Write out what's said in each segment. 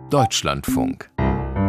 Deutschlandfunk.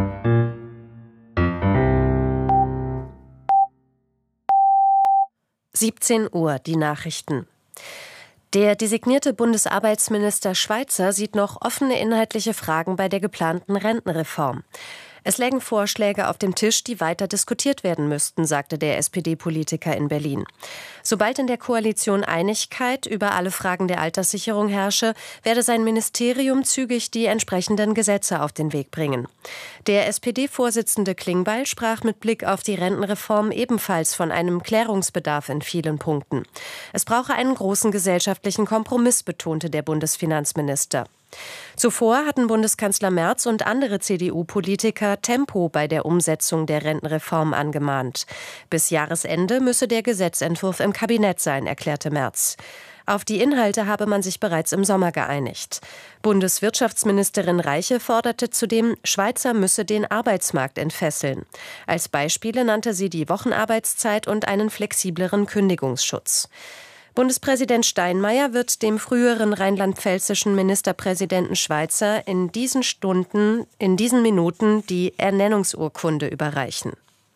Uhr, die Nachrichten. Der designierte Bundesarbeitsminister Schweizer sieht noch offene inhaltliche Fragen bei der geplanten Rentenreform. Es lägen Vorschläge auf dem Tisch, die weiter diskutiert werden müssten, sagte der SPD-Politiker in Berlin. Sobald in der Koalition Einigkeit über alle Fragen der Alterssicherung herrsche, werde sein Ministerium zügig die entsprechenden Gesetze auf den Weg bringen. Der SPD-Vorsitzende Klingbeil sprach mit Blick auf die Rentenreform ebenfalls von einem Klärungsbedarf in vielen Punkten. Es brauche einen großen gesellschaftlichen Kompromiss, betonte der Bundesfinanzminister. Zuvor hatten Bundeskanzler Merz und andere CDU-Politiker Tempo bei der Umsetzung der Rentenreform angemahnt. Bis Jahresende müsse der Gesetzentwurf im Kabinett sein, erklärte Merz. Auf die Inhalte habe man sich bereits im Sommer geeinigt. Bundeswirtschaftsministerin Reiche forderte zudem, Schweizer müsse den Arbeitsmarkt entfesseln. Als Beispiele nannte sie die Wochenarbeitszeit und einen flexibleren Kündigungsschutz. Bundespräsident Steinmeier wird dem früheren rheinland-pfälzischen Ministerpräsidenten Schweizer in diesen Minuten die Ernennungsurkunde überreichen.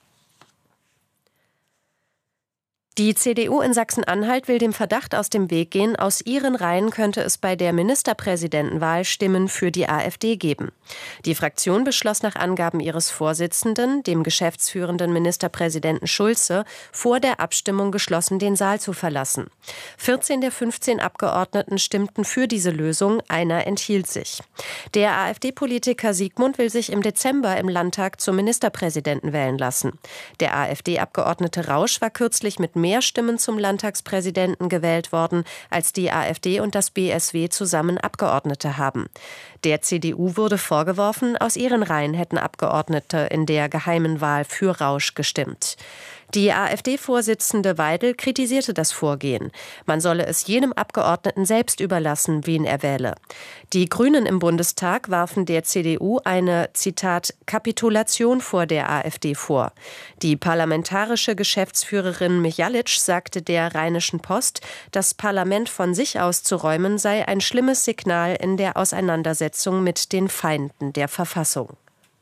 Die CDU in Sachsen-Anhalt will dem Verdacht aus dem Weg gehen, aus ihren Reihen könnte es bei der Ministerpräsidentenwahl Stimmen für die AfD geben. Die Fraktion beschloss nach Angaben ihres Vorsitzenden, dem geschäftsführenden Ministerpräsidenten Schulze, vor der Abstimmung geschlossen den Saal zu verlassen. 14 der 15 Abgeordneten stimmten für diese Lösung, einer enthielt sich. Der AfD-Politiker Siegmund will sich im Dezember im Landtag zum Ministerpräsidenten wählen lassen. Der AfD-Abgeordnete Rausch war kürzlich mit mehr Stimmen zum Landtagspräsidenten gewählt worden, als die AfD und das BSW zusammen Abgeordnete haben. Der CDU wurde vorgeworfen, aus ihren Reihen hätten Abgeordnete in der geheimen Wahl für Rausch gestimmt. Die AfD-Vorsitzende Weidel kritisierte das Vorgehen. Man solle es jedem Abgeordneten selbst überlassen, wen er wähle. Die Grünen im Bundestag warfen der CDU eine, Zitat, Kapitulation vor der AfD vor. Die parlamentarische Geschäftsführerin Michalic sagte der Rheinischen Post, das Parlament von sich aus zu räumen sei ein schlimmes Signal in der Auseinandersetzung mit den Feinden der Verfassung.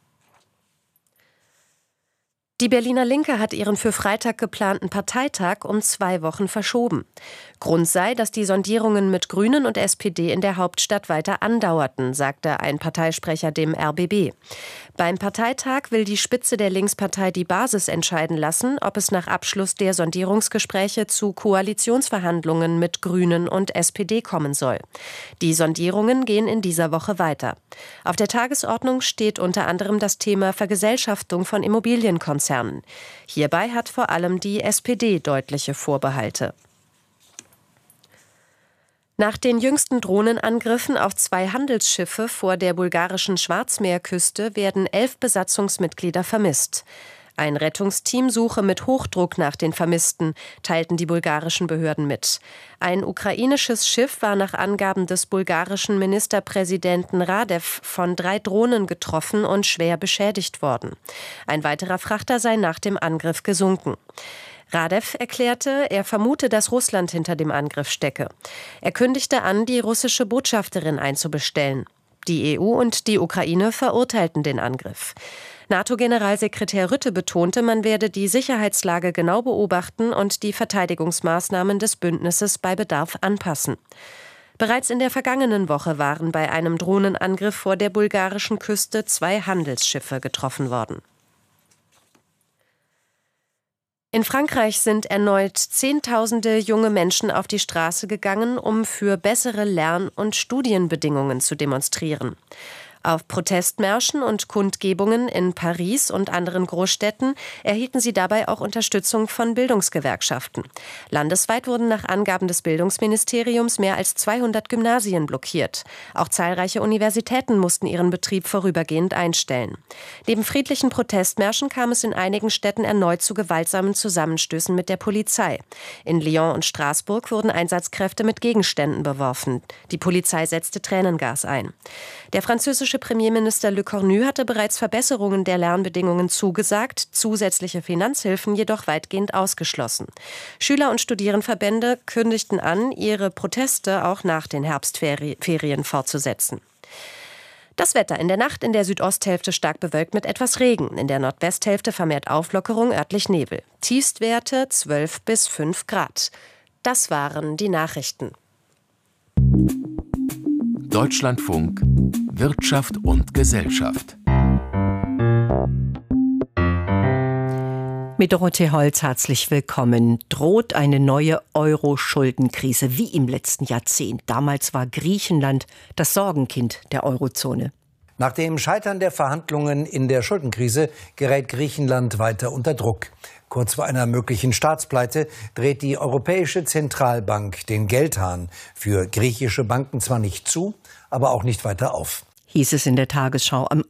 Die Berliner Linke hat ihren für Freitag geplanten Parteitag um 2 Wochen verschoben. Grund sei, dass die Sondierungen mit Grünen und SPD in der Hauptstadt weiter andauerten, sagte ein Parteisprecher dem RBB. Beim Parteitag will die Spitze der Linkspartei die Basis entscheiden lassen, ob es nach Abschluss der Sondierungsgespräche zu Koalitionsverhandlungen mit Grünen und SPD kommen soll. Die Sondierungen gehen in dieser Woche weiter. Auf der Tagesordnung steht unter anderem das Thema Vergesellschaftung von Immobilienkonzernen. Hierbei hat vor allem die SPD deutliche Vorbehalte. Nach den jüngsten Drohnenangriffen auf 2 Handelsschiffe vor der bulgarischen Schwarzmeerküste werden 11 Besatzungsmitglieder vermisst. Ein Rettungsteam suche mit Hochdruck nach den Vermissten, teilten die bulgarischen Behörden mit. Ein ukrainisches Schiff war nach Angaben des bulgarischen Ministerpräsidenten Radev von 3 Drohnen getroffen und schwer beschädigt worden. Ein weiterer Frachter sei nach dem Angriff gesunken. Radev erklärte, er vermute, dass Russland hinter dem Angriff stecke. Er kündigte an, die russische Botschafterin einzubestellen. Die EU und die Ukraine verurteilten den Angriff. NATO-Generalsekretär Rutte betonte, man werde die Sicherheitslage genau beobachten und die Verteidigungsmaßnahmen des Bündnisses bei Bedarf anpassen. Bereits in der vergangenen Woche waren bei einem Drohnenangriff vor der bulgarischen Küste 2 Handelsschiffe getroffen worden. In Frankreich sind erneut Zehntausende junge Menschen auf die Straße gegangen, um für bessere Lern- und Studienbedingungen zu demonstrieren. Auf Protestmärschen und Kundgebungen in Paris und anderen Großstädten erhielten sie dabei auch Unterstützung von Bildungsgewerkschaften. Landesweit wurden nach Angaben des Bildungsministeriums mehr als 200 Gymnasien blockiert. Auch zahlreiche Universitäten mussten ihren Betrieb vorübergehend einstellen. Neben friedlichen Protestmärschen kam es in einigen Städten erneut zu gewaltsamen Zusammenstößen mit der Polizei. In Lyon und Straßburg wurden Einsatzkräfte mit Gegenständen beworfen. Die Polizei setzte Tränengas ein. Der französische Premierminister Le Cornu hatte bereits Verbesserungen der Lernbedingungen zugesagt, zusätzliche Finanzhilfen jedoch weitgehend ausgeschlossen. Schüler- und Studierendenverbände kündigten an, ihre Proteste auch nach den Herbstferien fortzusetzen. Das Wetter: in der Nacht in der Südosthälfte stark bewölkt mit etwas Regen. In der Nordwesthälfte vermehrt Auflockerung, örtlich Nebel. Tiefstwerte 12 bis 5 Grad. Das waren die Nachrichten. Deutschlandfunk Wirtschaft und Gesellschaft. Mit Dorothee Holz herzlich willkommen. Droht eine neue Euro-Schuldenkrise wie im letzten Jahrzehnt. Damals war Griechenland das Sorgenkind der Eurozone. Nach dem Scheitern der Verhandlungen in der Schuldenkrise gerät Griechenland weiter unter Druck. Kurz vor einer möglichen Staatspleite dreht die Europäische Zentralbank den Geldhahn für griechische Banken zwar nicht zu, aber auch nicht weiter auf. Hieß es in der Tagesschau am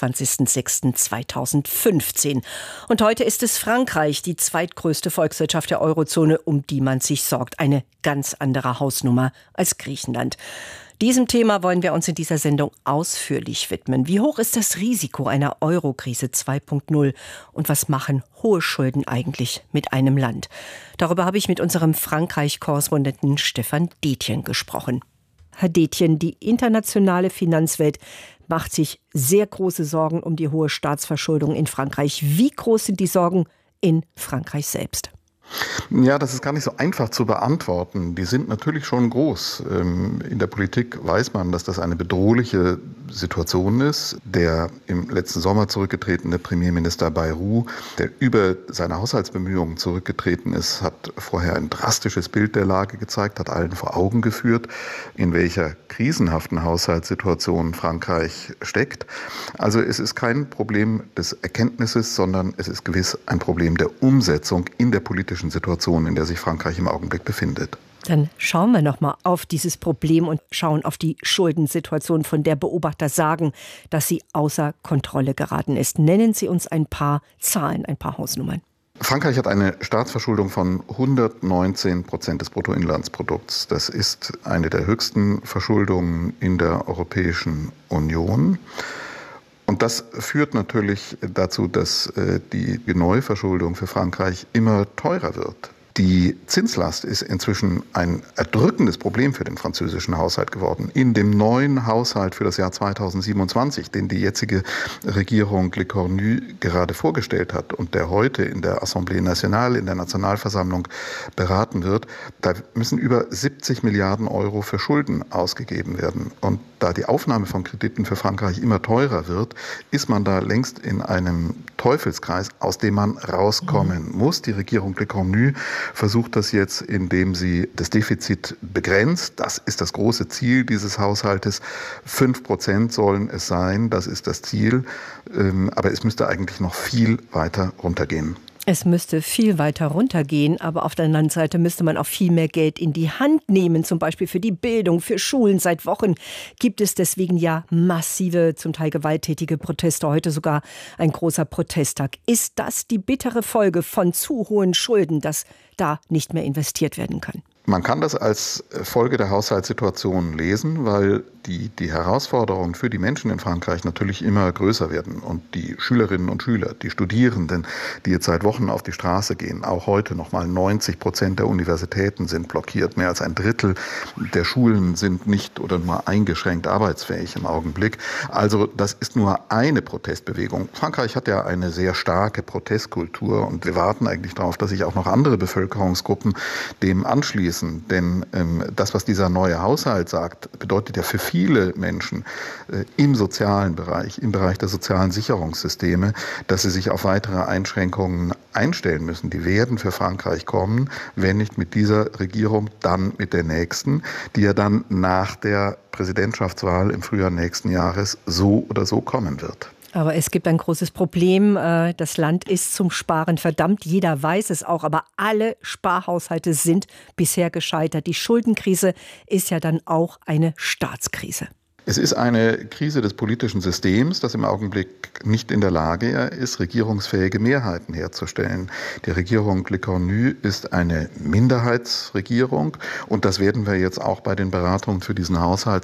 28.06.2015. Und heute ist es Frankreich, die zweitgrößte Volkswirtschaft der Eurozone, um die man sich sorgt. Eine ganz andere Hausnummer als Griechenland. Diesem Thema wollen wir uns in dieser Sendung ausführlich widmen. Wie hoch ist das Risiko einer Eurokrise 2.0 und was machen hohe Schulden eigentlich mit einem Land? Darüber habe ich mit unserem Frankreich-Korrespondenten Stefan Detjen gesprochen. Herr Detjen, die internationale Finanzwelt macht sich sehr große Sorgen um die hohe Staatsverschuldung in Frankreich. Wie groß sind die Sorgen in Frankreich selbst? Ja, das ist gar nicht so einfach zu beantworten. Die sind natürlich schon groß. In der Politik weiß man, dass das eine bedrohliche Situation ist. Der im letzten Sommer zurückgetretene Premierminister Bayrou, der über seine Haushaltsbemühungen zurückgetreten ist, hat vorher ein drastisches Bild der Lage gezeigt, hat allen vor Augen geführt, in welcher krisenhaften Haushaltssituation Frankreich steckt. Also es ist kein Problem des Erkenntnisses, sondern es ist gewiss ein Problem der Umsetzung in der politischen Situation, in der sich Frankreich im Augenblick befindet. Dann schauen wir noch mal auf dieses Problem und schauen auf die Schuldensituation, von der Beobachter sagen, dass sie außer Kontrolle geraten ist. Nennen Sie uns ein paar Zahlen, ein paar Hausnummern. Frankreich hat eine Staatsverschuldung von 119% des Bruttoinlandsprodukts. Das ist eine der höchsten Verschuldungen in der Europäischen Union. Und das führt natürlich dazu, dass die Neuverschuldung für Frankreich immer teurer wird. Die Zinslast ist inzwischen ein erdrückendes Problem für den französischen Haushalt geworden. In dem neuen Haushalt für das Jahr 2027, den die jetzige Regierung Le Cornu gerade vorgestellt hat und der heute in der Assemblée Nationale, in der Nationalversammlung beraten wird, da müssen über 70 Milliarden Euro für Schulden ausgegeben werden. Und da die Aufnahme von Krediten für Frankreich immer teurer wird, ist man da längst in einem Teufelskreis, aus dem man rauskommen muss. Die Regierung Le Cornu versucht das jetzt, indem sie das Defizit begrenzt. Das ist das große Ziel dieses Haushaltes. 5% sollen es sein, das ist das Ziel. Aber es müsste eigentlich noch viel weiter runtergehen. Es müsste viel weiter runtergehen, aber auf der anderen Seite müsste man auch viel mehr Geld in die Hand nehmen, zum Beispiel für die Bildung, für Schulen. Seit Wochen gibt es deswegen ja massive, zum Teil gewalttätige Proteste, heute sogar ein großer Protesttag. Ist das die bittere Folge von zu hohen Schulden, dass da nicht mehr investiert werden kann? Man kann das als Folge der Haushaltssituation lesen, weil die Herausforderungen für die Menschen in Frankreich natürlich immer größer werden. Und die Schülerinnen und Schüler, die Studierenden, die jetzt seit Wochen auf die Straße gehen, auch heute nochmal 90% der Universitäten sind blockiert. Mehr als ein Drittel der Schulen sind nicht oder nur eingeschränkt arbeitsfähig im Augenblick. Also das ist nur eine Protestbewegung. Frankreich hat ja eine sehr starke Protestkultur und wir warten eigentlich darauf, dass sich auch noch andere Bevölkerungsgruppen dem anschließen. Denn das, was dieser neue Haushalt sagt, bedeutet ja für viele Menschen im sozialen Bereich, im Bereich der sozialen Sicherungssysteme, dass sie sich auf weitere Einschränkungen einstellen müssen. Die werden für Frankreich kommen, wenn nicht mit dieser Regierung, dann mit der nächsten, die ja dann nach der Präsidentschaftswahl im Frühjahr nächsten Jahres so oder so kommen wird. Aber es gibt ein großes Problem. Das Land ist zum Sparen verdammt. Jeder weiß es auch. Aber alle Sparhaushalte sind bisher gescheitert. Die Schuldenkrise ist ja dann auch eine Staatskrise. Es ist eine Krise des politischen Systems, das im Augenblick nicht in der Lage ist, regierungsfähige Mehrheiten herzustellen. Die Regierung Le Cornu ist eine Minderheitsregierung und das werden wir jetzt auch bei den Beratungen für diesen Haushalt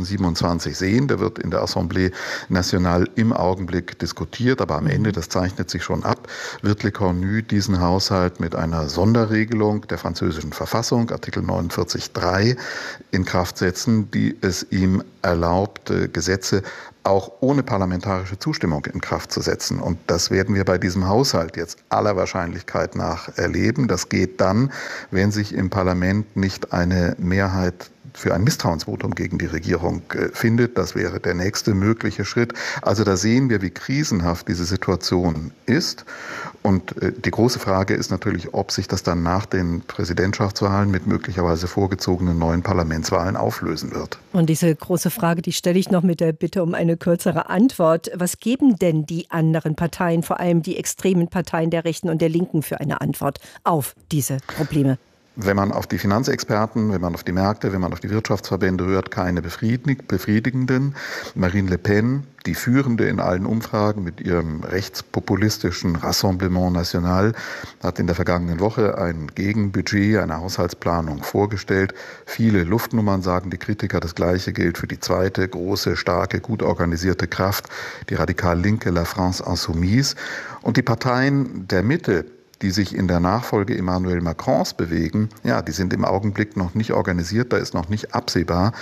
2027 sehen. Der wird in der Assemblée Nationale im Augenblick diskutiert, aber am Ende, das zeichnet sich schon ab, wird Le Cornu diesen Haushalt mit einer Sonderregelung der französischen Verfassung, Artikel 49.3, in Kraft setzen, die es ihm erlaubt, erlaubt, Gesetze auch ohne parlamentarische Zustimmung in Kraft zu setzen. Und das werden wir bei diesem Haushalt jetzt aller Wahrscheinlichkeit nach erleben. Das geht dann, wenn sich im Parlament nicht eine Mehrheit für ein Misstrauensvotum gegen die Regierung findet. Das wäre der nächste mögliche Schritt. Also da sehen wir, wie krisenhaft diese Situation ist. Und die große Frage ist natürlich, ob sich das dann nach den Präsidentschaftswahlen mit möglicherweise vorgezogenen neuen Parlamentswahlen auflösen wird. Und diese große Frage, die stelle ich noch mit der Bitte um eine kürzere Antwort. Was geben denn die anderen Parteien, vor allem die extremen Parteien der Rechten und der Linken, für eine Antwort auf diese Probleme? Wenn man auf die Finanzexperten, wenn man auf die Märkte, wenn man auf die Wirtschaftsverbände hört, keine befriedigenden. Marine Le Pen, die Führende in allen Umfragen mit ihrem rechtspopulistischen Rassemblement National, hat in der vergangenen Woche ein Gegenbudget, eine Haushaltsplanung vorgestellt. Viele Luftnummern, sagen die Kritiker. Das Gleiche gilt für die zweite große, starke, gut organisierte Kraft, die radikal linke La France Insoumise. Und die Parteien der Mitte, die sich in der Nachfolge Emmanuel Macrons bewegen, ja, die sind im Augenblick noch nicht organisiert. Da ist noch nicht absehbar,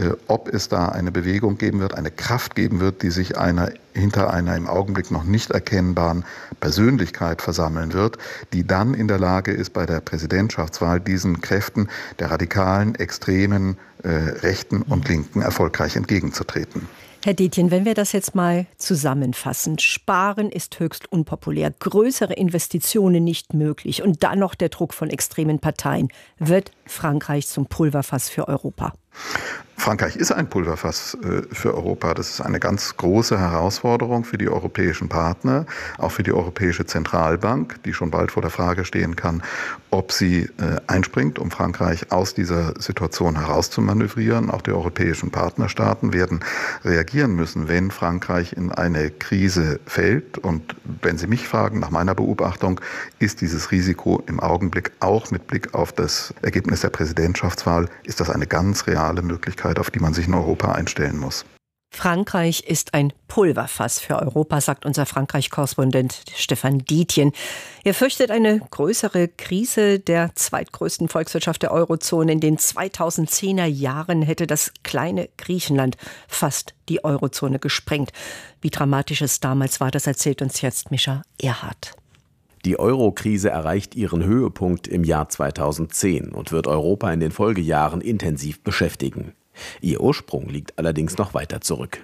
ob es da eine Bewegung geben wird, eine Kraft geben wird, die sich hinter einer im Augenblick noch nicht erkennbaren Persönlichkeit versammeln wird, die dann in der Lage ist, bei der Präsidentschaftswahl diesen Kräften der radikalen, extremen, Rechten und Linken erfolgreich entgegenzutreten. Herr Detjen, wenn wir das jetzt mal zusammenfassen. Sparen ist höchst unpopulär, größere Investitionen nicht möglich und dann noch der Druck von extremen Parteien. Wird Frankreich zum Pulverfass für Europa? Frankreich ist ein Pulverfass für Europa. Das ist eine ganz große Herausforderung für die europäischen Partner, auch für die Europäische Zentralbank, die schon bald vor der Frage stehen kann, ob sie einspringt, um Frankreich aus dieser Situation herauszumanövrieren. Auch die europäischen Partnerstaaten werden reagieren müssen, wenn Frankreich in eine Krise fällt. Und wenn Sie mich fragen, nach meiner Beobachtung, ist dieses Risiko im Augenblick auch mit Blick auf das Ergebnis der Präsidentschaftswahl, ist das eine ganz reale Möglichkeit, auf die man sich in Europa einstellen muss. Frankreich ist ein Pulverfass für Europa, sagt unser Frankreich-Korrespondent Stefan Detjen. Er fürchtet eine größere Krise der zweitgrößten Volkswirtschaft der Eurozone. In den 2010er Jahren hätte das kleine Griechenland fast die Eurozone gesprengt. Wie dramatisch es damals war, das erzählt uns jetzt Mischa Erhardt. Die Euro-Krise erreicht ihren Höhepunkt im Jahr 2010 und wird Europa in den Folgejahren intensiv beschäftigen. Ihr Ursprung liegt allerdings noch weiter zurück.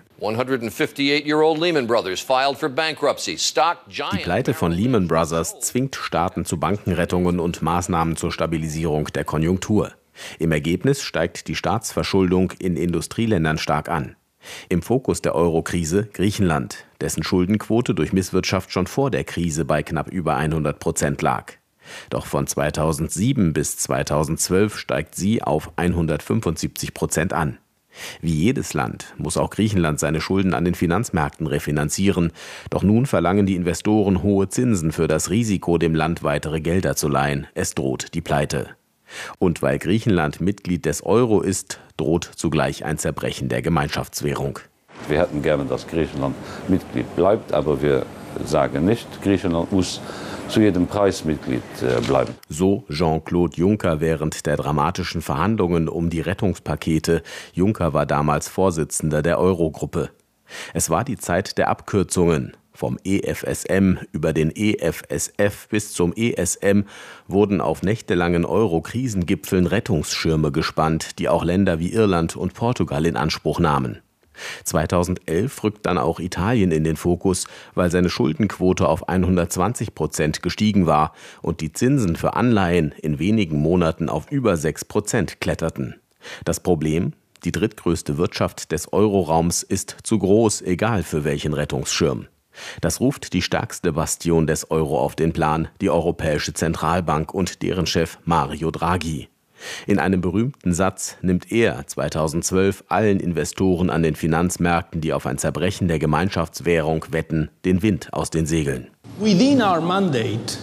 Die Pleite von Lehman Brothers zwingt Staaten zu Bankenrettungen und Maßnahmen zur Stabilisierung der Konjunktur. Im Ergebnis steigt die Staatsverschuldung in Industrieländern stark an. Im Fokus der Euro-Krise Griechenland, dessen Schuldenquote durch Misswirtschaft schon vor der Krise bei knapp über 100% lag. Doch von 2007 bis 2012 steigt sie auf 175% an. Wie jedes Land muss auch Griechenland seine Schulden an den Finanzmärkten refinanzieren. Doch nun verlangen die Investoren hohe Zinsen für das Risiko, dem Land weitere Gelder zu leihen. Es droht die Pleite. Und weil Griechenland Mitglied des Euro ist, droht zugleich ein Zerbrechen der Gemeinschaftswährung. Wir hätten gerne, dass Griechenland Mitglied bleibt, aber wir sagen nicht, Griechenland muss zu jedem Preis Mitglied bleiben. So Jean-Claude Juncker während der dramatischen Verhandlungen um die Rettungspakete. Juncker war damals Vorsitzender der Eurogruppe. Es war die Zeit der Abkürzungen. Vom EFSM über den EFSF bis zum ESM wurden auf nächtelangen Euro-Krisengipfeln Rettungsschirme gespannt, die auch Länder wie Irland und Portugal in Anspruch nahmen. 2011 rückt dann auch Italien in den Fokus, weil seine Schuldenquote auf 120% gestiegen war und die Zinsen für Anleihen in wenigen Monaten auf über 6% kletterten. Das Problem? Die drittgrößte Wirtschaft des Euroraums ist zu groß, egal für welchen Rettungsschirm. Das ruft die stärkste Bastion des Euro auf den Plan, die Europäische Zentralbank und deren Chef Mario Draghi. In einem berühmten Satz nimmt er 2012 allen Investoren an den Finanzmärkten, die auf ein Zerbrechen der Gemeinschaftswährung wetten, den Wind aus den Segeln. Within our mandate,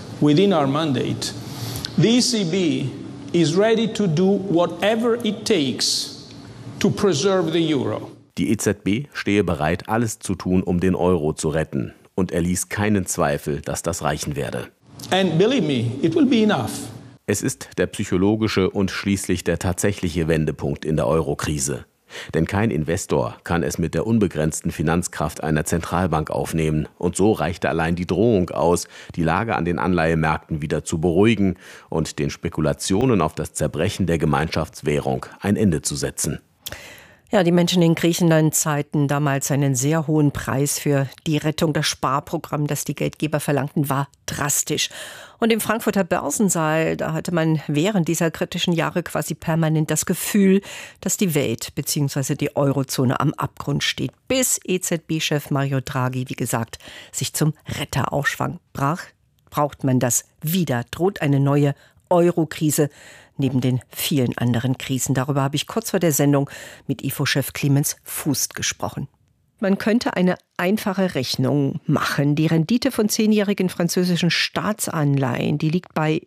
the ECB is ready to do whatever it takes to preserve the euro. Die EZB stehe bereit, alles zu tun, um den Euro zu retten. Und er ließ keinen Zweifel, dass das reichen werde. And believe me, it will be enough. Es ist der psychologische und schließlich der tatsächliche Wendepunkt in der Euro-Krise. Denn kein Investor kann es mit der unbegrenzten Finanzkraft einer Zentralbank aufnehmen. Und so reichte allein die Drohung aus, die Lage an den Anleihemärkten wieder zu beruhigen und den Spekulationen auf das Zerbrechen der Gemeinschaftswährung ein Ende zu setzen. Ja, die Menschen in Griechenland zahlten damals einen sehr hohen Preis für die Rettung. Das Sparprogramm, das die Geldgeber verlangten, war drastisch. Und im Frankfurter Börsensaal, da hatte man während dieser kritischen Jahre quasi permanent das Gefühl, dass die Welt bzw. die Eurozone am Abgrund steht. Bis EZB-Chef Mario Draghi, wie gesagt, sich zum Retter aufschwang. Braucht man das wieder? Droht eine neue Euro-Krise neben den vielen anderen Krisen. Darüber habe ich kurz vor der Sendung mit IFO-Chef Clemens Fußt gesprochen. Man könnte eine einfache Rechnung machen. Die Rendite von 10-jährigen französischen Staatsanleihen, die liegt bei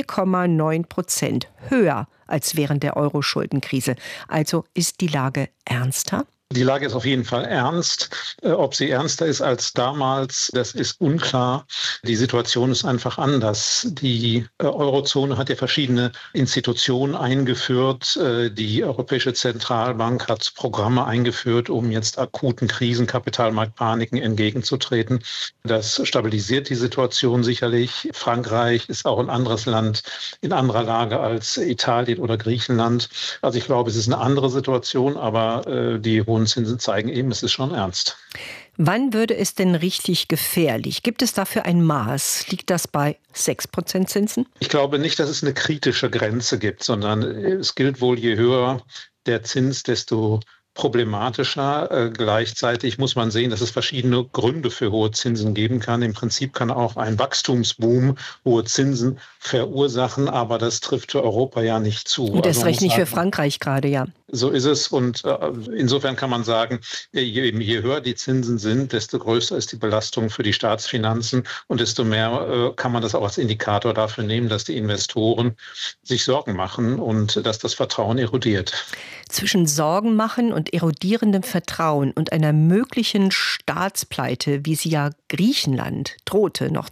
4,9%, höher als während der Euro-Schuldenkrise. Also ist die Lage ernster? Die Lage ist auf jeden Fall ernst. Ob sie ernster ist als damals, das ist unklar. Die Situation ist einfach anders. Die Eurozone hat ja verschiedene Institutionen eingeführt. Die Europäische Zentralbank hat Programme eingeführt, um jetzt akuten Krisen, Kapitalmarktpaniken entgegenzutreten. Das stabilisiert die Situation sicherlich. Frankreich ist auch ein anderes Land in anderer Lage als Italien oder Griechenland. Also ich glaube, es ist eine andere Situation, aber die hohen Zinsen zeigen eben, es ist schon ernst. Wann würde es denn richtig gefährlich? Gibt es dafür ein Maß? Liegt das bei 6% Zinsen? Ich glaube nicht, dass es eine kritische Grenze gibt, sondern es gilt wohl, je höher der Zins, desto problematischer. Gleichzeitig muss man sehen, dass es verschiedene Gründe für hohe Zinsen geben kann. Im Prinzip kann auch ein Wachstumsboom hohe Zinsen verursachen, aber das trifft für Europa ja nicht zu. Und erst recht nicht für Frankreich gerade, ja. So ist es und insofern kann man sagen, je höher die Zinsen sind, desto größer ist die Belastung für die Staatsfinanzen und desto mehr kann man das auch als Indikator dafür nehmen, dass die Investoren sich Sorgen machen und dass das Vertrauen erodiert. Zwischen Sorgen machen und erodierendem Vertrauen und einer möglichen Staatspleite, wie sie ja Griechenland drohte, noch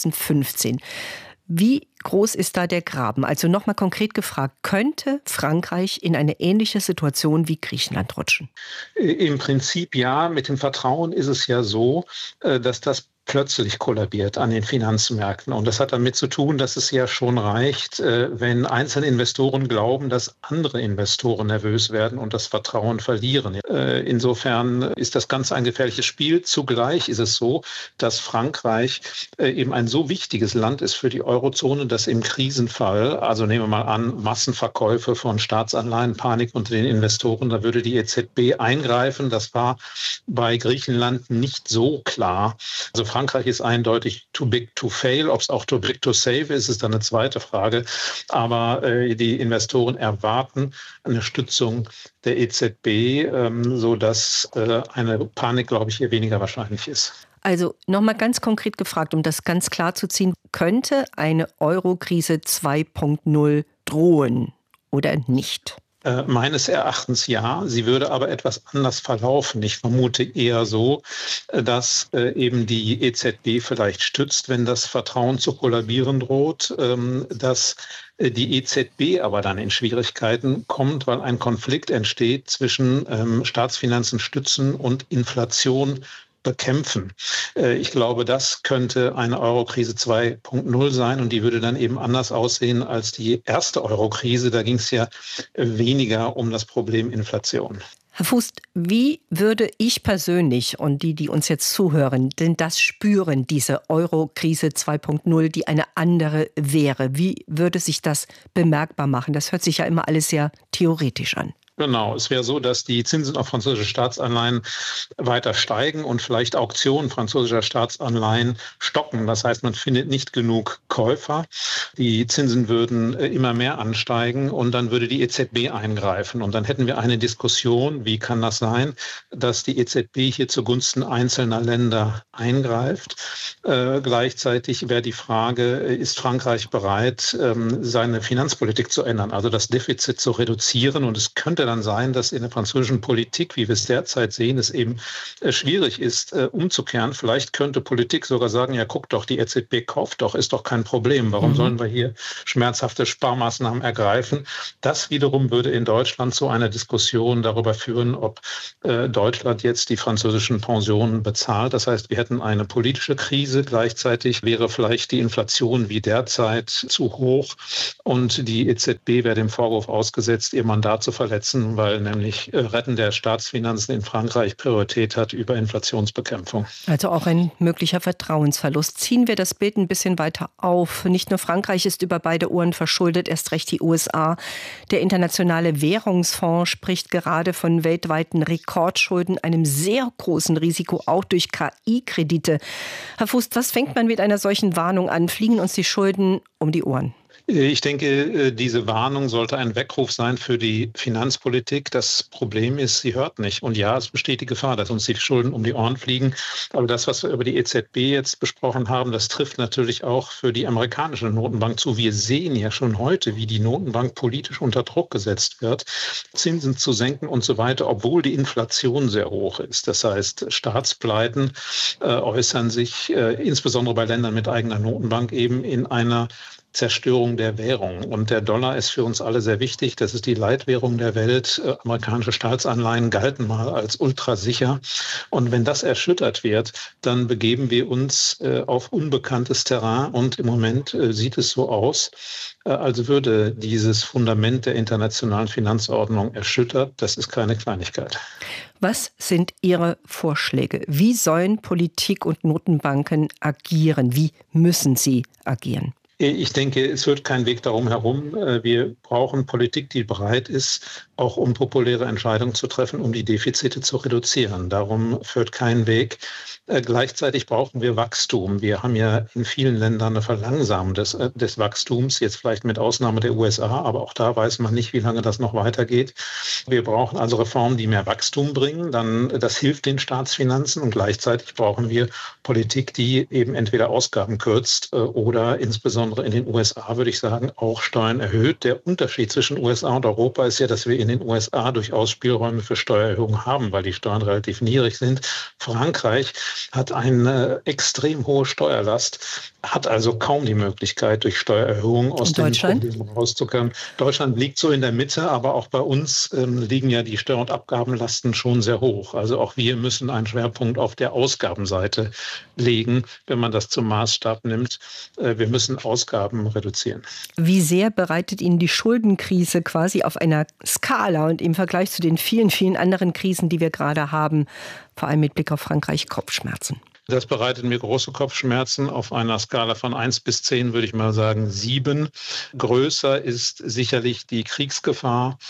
2015. Wie groß ist da der Graben? Also nochmal konkret gefragt, könnte Frankreich in eine ähnliche Situation wie Griechenland rutschen? Im Prinzip ja. Mit dem Vertrauen ist es ja so, dass das plötzlich kollabiert an den Finanzmärkten. Und das hat damit zu tun, dass es ja schon reicht, wenn einzelne Investoren glauben, dass andere Investoren nervös werden und das Vertrauen verlieren. Insofern ist das Ganze ein gefährliches Spiel. Zugleich ist es so, dass Frankreich eben ein so wichtiges Land ist für die Eurozone, dass im Krisenfall, also nehmen wir mal an, Massenverkäufe von Staatsanleihen, Panik unter den Investoren, da würde die EZB eingreifen. Das war bei Griechenland nicht so klar. Also Frankreich ist eindeutig too big to fail. Ob es auch too big to save ist, ist dann eine zweite Frage. Aber die Investoren erwarten eine Stützung der EZB, sodass eine Panik, glaube ich, hier weniger wahrscheinlich ist. Also nochmal ganz konkret gefragt, um das ganz klar zu ziehen, könnte eine Euro-Krise 2.0 drohen oder nicht? Meines Erachtens ja. Sie würde aber etwas anders verlaufen. Ich vermute eher so, dass eben die EZB vielleicht stützt, wenn das Vertrauen zu kollabieren droht, dass die EZB aber dann in Schwierigkeiten kommt, weil ein Konflikt entsteht zwischen Staatsfinanzen stützen und Inflation bekämpfen. Ich glaube, das könnte eine Euro-Krise 2.0 sein und die würde dann eben anders aussehen als die erste Euro-Krise. Da ging es ja weniger um das Problem Inflation. Herr Fußt, wie würde ich persönlich und die uns jetzt zuhören, denn das spüren, diese Euro-Krise 2.0, die eine andere wäre? Wie würde sich das bemerkbar machen? Das hört sich ja immer alles sehr theoretisch an. Genau, es wäre so, dass die Zinsen auf französische Staatsanleihen weiter steigen und vielleicht Auktionen französischer Staatsanleihen stocken. Das heißt, man findet nicht genug Käufer. Die Zinsen würden immer mehr ansteigen und dann würde die EZB eingreifen. Und dann hätten wir eine Diskussion, wie kann das sein, dass die EZB hier zugunsten einzelner Länder eingreift. Gleichzeitig wäre die Frage, ist Frankreich bereit, seine Finanzpolitik zu ändern, also das Defizit zu reduzieren? Und es könnte dann sein, dass in der französischen Politik, wie wir es derzeit sehen, es eben schwierig ist, umzukehren. Vielleicht könnte Politik sogar sagen, ja, guck doch, die EZB kauft doch, ist doch kein Problem. Warum sollen wir hier schmerzhafte Sparmaßnahmen ergreifen? Das wiederum würde in Deutschland zu einer Diskussion darüber führen, ob Deutschland jetzt die französischen Pensionen bezahlt. Das heißt, wir hätten eine politische Krise. Gleichzeitig wäre vielleicht die Inflation wie derzeit zu hoch und die EZB wäre dem Vorwurf ausgesetzt, ihr Mandat zu verletzen, weil nämlich Retten der Staatsfinanzen in Frankreich Priorität hat über Inflationsbekämpfung. Also auch ein möglicher Vertrauensverlust. Ziehen wir das Bild ein bisschen weiter auf. Nicht nur Frankreich ist über beide Ohren verschuldet, erst recht die USA. Der Internationale Währungsfonds spricht gerade von weltweiten Rekordschulden, einem sehr großen Risiko, auch durch KI-Kredite. Herr Fuß, was fängt man mit einer solchen Warnung an? Fliegen uns die Schulden um die Ohren? Ich denke, diese Warnung sollte ein Weckruf sein für die Finanzpolitik. Das Problem ist, sie hört nicht. Und ja, es besteht die Gefahr, dass uns die Schulden um die Ohren fliegen. Aber das, was wir über die EZB jetzt besprochen haben, das trifft natürlich auch für die amerikanische Notenbank zu. Wir sehen ja schon heute, wie die Notenbank politisch unter Druck gesetzt wird, Zinsen zu senken und so weiter, obwohl die Inflation sehr hoch ist. Das heißt, Staatspleiten äußern sich insbesondere bei Ländern mit eigener Notenbank eben in einer Zerstörung der Währung. Und der Dollar ist für uns alle sehr wichtig. Das ist die Leitwährung der Welt. Amerikanische Staatsanleihen galten mal als ultrasicher. Und wenn das erschüttert wird, dann begeben wir uns auf unbekanntes Terrain. Und im Moment sieht es so aus, als würde dieses Fundament der internationalen Finanzordnung erschüttert. Das ist keine Kleinigkeit. Was sind Ihre Vorschläge? Wie sollen Politik und Notenbanken agieren? Wie müssen sie agieren? Ich denke, es führt kein Weg darum herum. Wir brauchen Politik, die bereit ist, auch unpopuläre Entscheidungen zu treffen, um die Defizite zu reduzieren. Darum führt kein Weg. Gleichzeitig brauchen wir Wachstum. Wir haben ja in vielen Ländern eine Verlangsamung des Wachstums, jetzt vielleicht mit Ausnahme der USA, aber auch da weiß man nicht, wie lange das noch weitergeht. Wir brauchen also Reformen, die mehr Wachstum bringen. Das hilft den Staatsfinanzen und gleichzeitig brauchen wir Politik, die eben entweder Ausgaben kürzt oder insbesondere in den USA, würde ich sagen, auch Steuern erhöht. Der Unterschied zwischen USA und Europa ist ja, dass wir in den USA durchaus Spielräume für Steuererhöhungen haben, weil die Steuern relativ niedrig sind. Frankreich hat eine extrem hohe Steuerlast, hat also kaum die Möglichkeit, durch Steuererhöhungen aus den Problemen rauszukommen. Deutschland liegt so in der Mitte, aber auch bei uns liegen ja die Steuer- und Abgabenlasten schon sehr hoch. Also auch wir müssen einen Schwerpunkt auf der Ausgabenseite legen, wenn man das zum Maßstab nimmt. Wir müssen Ausgaben reduzieren. Wie sehr bereitet Ihnen die Schuldenkrise quasi auf einer Skala und im Vergleich zu den vielen, vielen anderen Krisen, die wir gerade haben, vor allem mit Blick auf Frankreich, Kopfschmerzen? Das bereitet mir große Kopfschmerzen. Auf einer Skala von 1 bis 10 würde ich mal sagen 7. Größer ist sicherlich die Kriegsgefahr,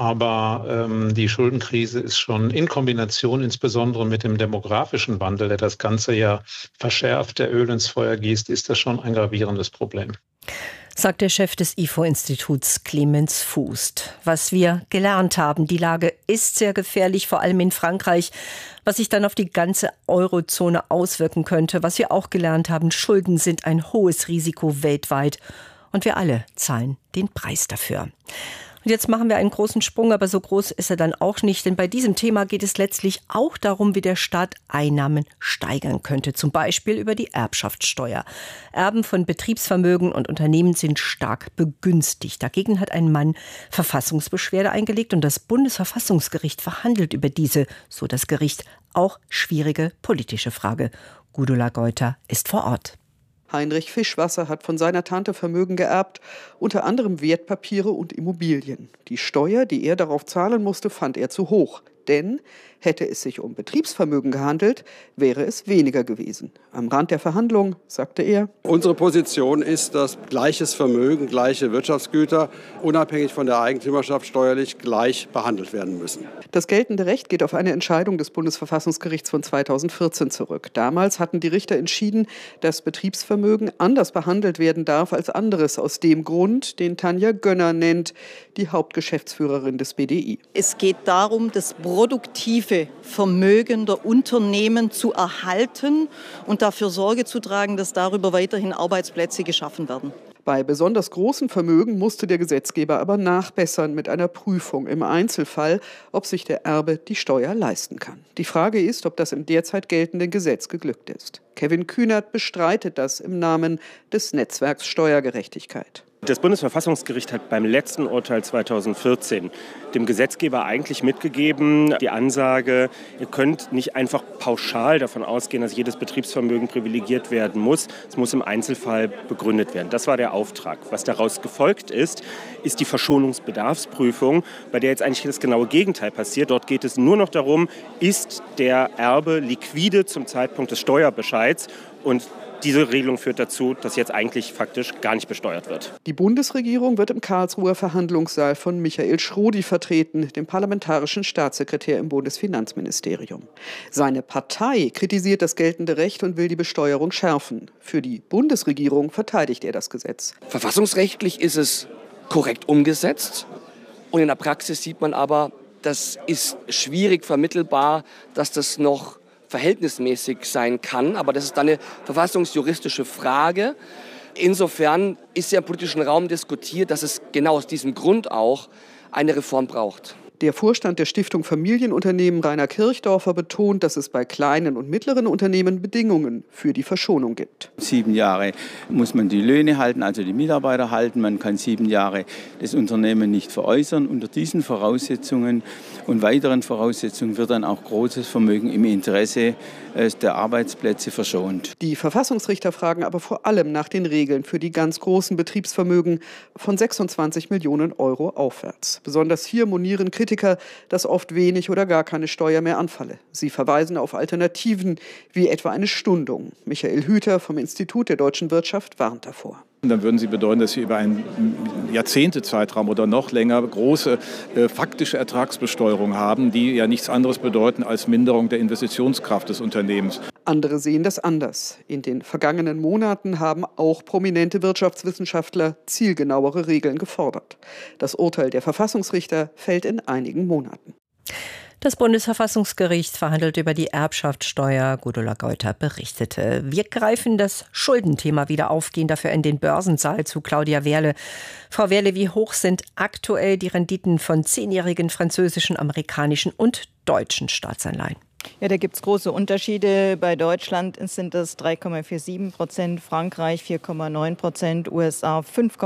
aber die Schuldenkrise ist schon in Kombination insbesondere mit dem demografischen Wandel, der das Ganze ja verschärft, der Öl ins Feuer gießt, ist das schon ein gravierendes Problem. Sagt der Chef des IFO-Instituts Clemens Fuß. Was wir gelernt haben, die Lage ist sehr gefährlich, vor allem in Frankreich, was sich dann auf die ganze Eurozone auswirken könnte. Was wir auch gelernt haben, Schulden sind ein hohes Risiko weltweit und wir alle zahlen den Preis dafür. Und jetzt machen wir einen großen Sprung, aber so groß ist er dann auch nicht, denn bei diesem Thema geht es letztlich auch darum, wie der Staat Einnahmen steigern könnte, zum Beispiel über die Erbschaftssteuer. Erben von Betriebsvermögen und Unternehmen sind stark begünstigt. Dagegen hat ein Mann Verfassungsbeschwerde eingelegt und das Bundesverfassungsgericht verhandelt über diese, so das Gericht, auch schwierige politische Frage. Gudula Geuter ist vor Ort. Heinrich Fischwasser hat von seiner Tante Vermögen geerbt, unter anderem Wertpapiere und Immobilien. Die Steuer, die er darauf zahlen musste, fand er zu hoch. Denn hätte es sich um Betriebsvermögen gehandelt, wäre es weniger gewesen. Am Rand der Verhandlung sagte er: Unsere Position ist, dass gleiches Vermögen, gleiche Wirtschaftsgüter unabhängig von der Eigentümerschaft steuerlich gleich behandelt werden müssen. Das geltende Recht geht auf eine Entscheidung des Bundesverfassungsgerichts von 2014 zurück. Damals hatten die Richter entschieden, dass Betriebsvermögen anders behandelt werden darf als anderes. Aus dem Grund, den Tanja Gönner nennt, die Hauptgeschäftsführerin des BDI. Es geht darum, das produktive Vermögen der Unternehmen zu erhalten und dafür Sorge zu tragen, dass darüber weiterhin Arbeitsplätze geschaffen werden. Bei besonders großen Vermögen musste der Gesetzgeber aber nachbessern mit einer Prüfung im Einzelfall, ob sich der Erbe die Steuer leisten kann. Die Frage ist, ob das im derzeit geltenden Gesetz geglückt ist. Kevin Kühnert bestreitet das im Namen des Netzwerks Steuergerechtigkeit. Das Bundesverfassungsgericht hat beim letzten Urteil 2014 dem Gesetzgeber eigentlich mitgegeben, die Ansage, ihr könnt nicht einfach pauschal davon ausgehen, dass jedes Betriebsvermögen privilegiert werden muss. Es muss im Einzelfall begründet werden. Das war der Auftrag. Was daraus gefolgt ist, ist die Verschonungsbedarfsprüfung, bei der jetzt eigentlich das genaue Gegenteil passiert. Dort geht es nur noch darum, ist der Erbe liquide zum Zeitpunkt des Steuerbescheids, und diese Regelung führt dazu, dass jetzt eigentlich faktisch gar nicht besteuert wird. Die Bundesregierung wird im Karlsruher Verhandlungssaal von Michael Schrodi vertreten, dem parlamentarischen Staatssekretär im Bundesfinanzministerium. Seine Partei kritisiert das geltende Recht und will die Besteuerung schärfen. Für die Bundesregierung verteidigt er das Gesetz. Verfassungsrechtlich ist es korrekt umgesetzt. Und in der Praxis sieht man aber, das ist schwierig vermittelbar, dass das noch verhältnismäßig sein kann. Aber das ist dann eine verfassungsjuristische Frage. Insofern ist ja im politischen Raum diskutiert, dass es genau aus diesem Grund auch eine Reform braucht. Der Vorstand der Stiftung Familienunternehmen Rainer Kirchdorfer betont, dass es bei kleinen und mittleren Unternehmen Bedingungen für die Verschonung gibt. 7 Jahre muss man die Löhne halten, also die Mitarbeiter halten. Man kann 7 Jahre das Unternehmen nicht veräußern. Unter diesen Voraussetzungen und weiteren Voraussetzungen wird dann auch großes Vermögen im Interesse der Arbeitsplätze verschont. Die Verfassungsrichter fragen aber vor allem nach den Regeln für die ganz großen Betriebsvermögen von 26 Millionen Euro aufwärts. Besonders hier monieren Kritiker, dass oft wenig oder gar keine Steuer mehr anfalle. Sie verweisen auf Alternativen wie etwa eine Stundung. Michael Hüter vom Institut der deutschen Wirtschaft warnt davor. Dann würden sie bedeuten, dass wir über einen Jahrzehntezeitraum oder noch länger große faktische Ertragsbesteuerung haben, die ja nichts anderes bedeuten als Minderung der Investitionskraft des Unternehmens. Andere sehen das anders. In den vergangenen Monaten haben auch prominente Wirtschaftswissenschaftler zielgenauere Regeln gefordert. Das Urteil der Verfassungsrichter fällt in einigen Monaten. Das Bundesverfassungsgericht verhandelt über die Erbschaftssteuer. Gudula Geuter berichtete. Wir greifen das Schuldenthema wieder auf, gehen dafür in den Börsensaal zu Claudia Wehrle. Frau Wehrle, wie hoch sind aktuell die Renditen von 10-jährigen französischen, amerikanischen und deutschen Staatsanleihen? Ja, da gibt es große Unterschiede. Bei Deutschland sind es 3,47%, Frankreich 4,9%, USA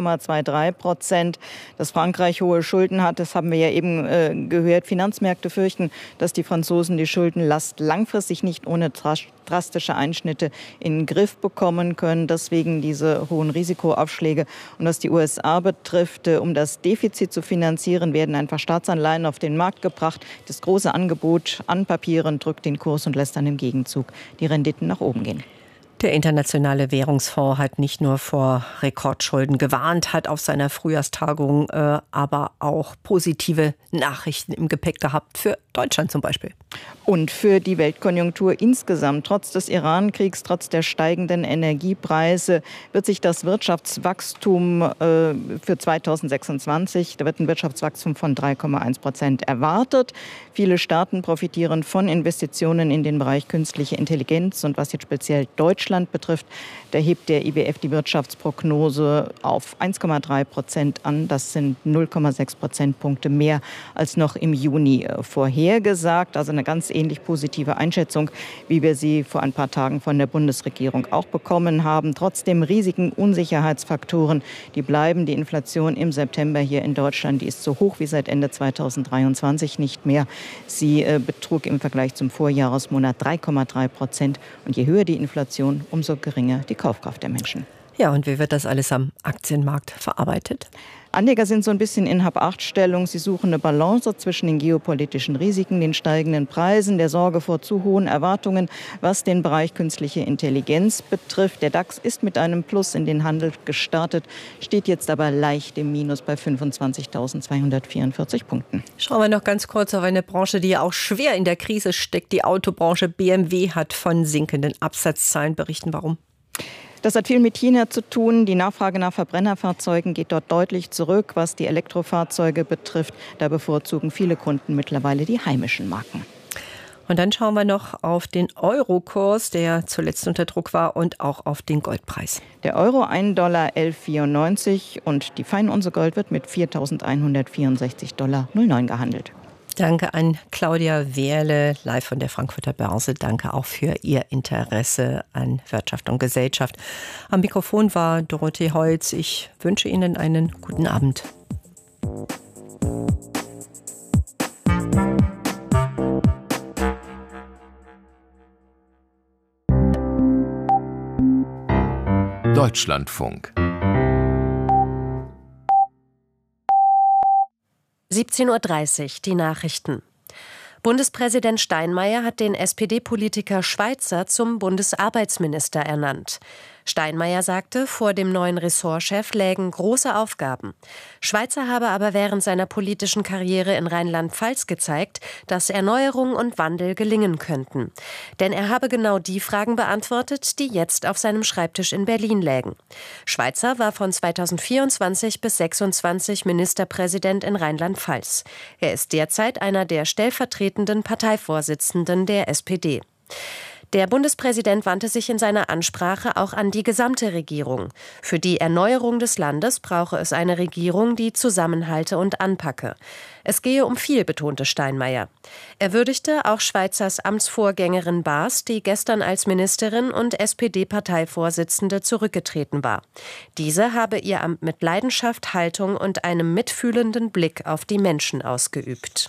5,23%. Dass Frankreich hohe Schulden hat, das haben wir ja eben gehört. Finanzmärkte fürchten, dass die Franzosen die Schuldenlast langfristig nicht ohne drastische Einschnitte in den Griff bekommen können. Deswegen diese hohen Risikoaufschläge. Und was die USA betrifft, um das Defizit zu finanzieren, werden einfach Staatsanleihen auf den Markt gebracht. Das große Angebot an Papieren drückt den Kurs und lässt dann im Gegenzug die Renditen nach oben gehen. Der Internationale Währungsfonds hat nicht nur vor Rekordschulden gewarnt, hat auf seiner Frühjahrstagung aber auch positive Nachrichten im Gepäck gehabt, für Deutschland zum Beispiel. Und für die Weltkonjunktur insgesamt. Trotz des Iran-Kriegs, trotz der steigenden Energiepreise wird sich das Wirtschaftswachstum für 2026, da wird ein Wirtschaftswachstum von 3,1% erwartet. Viele Staaten profitieren von Investitionen in den Bereich künstliche Intelligenz. Und was jetzt speziell Deutschland betrifft, da hebt der IWF die Wirtschaftsprognose auf 1,3% an. Das sind 0,6 Prozentpunkte mehr als noch im Juni vorhergesagt. Also eine ganz ähnlich positive Einschätzung, wie wir sie vor ein paar Tagen von der Bundesregierung auch bekommen haben. Trotzdem riesigen Unsicherheitsfaktoren, die bleiben. Die Inflation im September hier in Deutschland, die ist so hoch wie seit Ende 2023 nicht mehr. Sie betrug im Vergleich zum Vorjahresmonat 3,3%. Und je höher die Inflation, umso geringer die Kaufkraft der Menschen. Ja, und wie wird das alles am Aktienmarkt verarbeitet? Anleger sind so ein bisschen in Hab-Acht-Stellung. Sie suchen eine Balance zwischen den geopolitischen Risiken, den steigenden Preisen, der Sorge vor zu hohen Erwartungen, was den Bereich künstliche Intelligenz betrifft. Der DAX ist mit einem Plus in den Handel gestartet, steht jetzt aber leicht im Minus bei 25.244 Punkten. Schauen wir noch ganz kurz auf eine Branche, die ja auch schwer in der Krise steckt. Die Autobranche. BMW hat von sinkenden Absatzzahlen berichten. Warum? Das hat viel mit China zu tun. Die Nachfrage nach Verbrennerfahrzeugen geht dort deutlich zurück. Was die Elektrofahrzeuge betrifft, da bevorzugen viele Kunden mittlerweile die heimischen Marken. Und dann schauen wir noch auf den Euro-Kurs, der zuletzt unter Druck war, und auch auf den Goldpreis. Der Euro $1,1194 und die Feinunze Gold wird mit $4.164,09 gehandelt. Danke an Claudia Wehrle, live von der Frankfurter Börse. Danke auch für Ihr Interesse an Wirtschaft und Gesellschaft. Am Mikrofon war Dorothee Holz. Ich wünsche Ihnen einen guten Abend. Deutschlandfunk 17:30 Uhr, die Nachrichten. Bundespräsident Steinmeier hat den SPD-Politiker Schweizer zum Bundesarbeitsminister ernannt. Steinmeier sagte, vor dem neuen Ressortchef lägen große Aufgaben. Schweizer habe aber während seiner politischen Karriere in Rheinland-Pfalz gezeigt, dass Erneuerung und Wandel gelingen könnten. Denn er habe genau die Fragen beantwortet, die jetzt auf seinem Schreibtisch in Berlin lägen. Schweizer war von 2024 bis 2026 Ministerpräsident in Rheinland-Pfalz. Er ist derzeit einer der stellvertretenden Parteivorsitzenden der SPD. Der Bundespräsident wandte sich in seiner Ansprache auch an die gesamte Regierung. Für die Erneuerung des Landes brauche es eine Regierung, die zusammenhalte und anpacke. Es gehe um viel, betonte Steinmeier. Er würdigte auch Schweizers Amtsvorgängerin Baas, die gestern als Ministerin und SPD-Parteivorsitzende zurückgetreten war. Diese habe ihr Amt mit Leidenschaft, Haltung und einem mitfühlenden Blick auf die Menschen ausgeübt.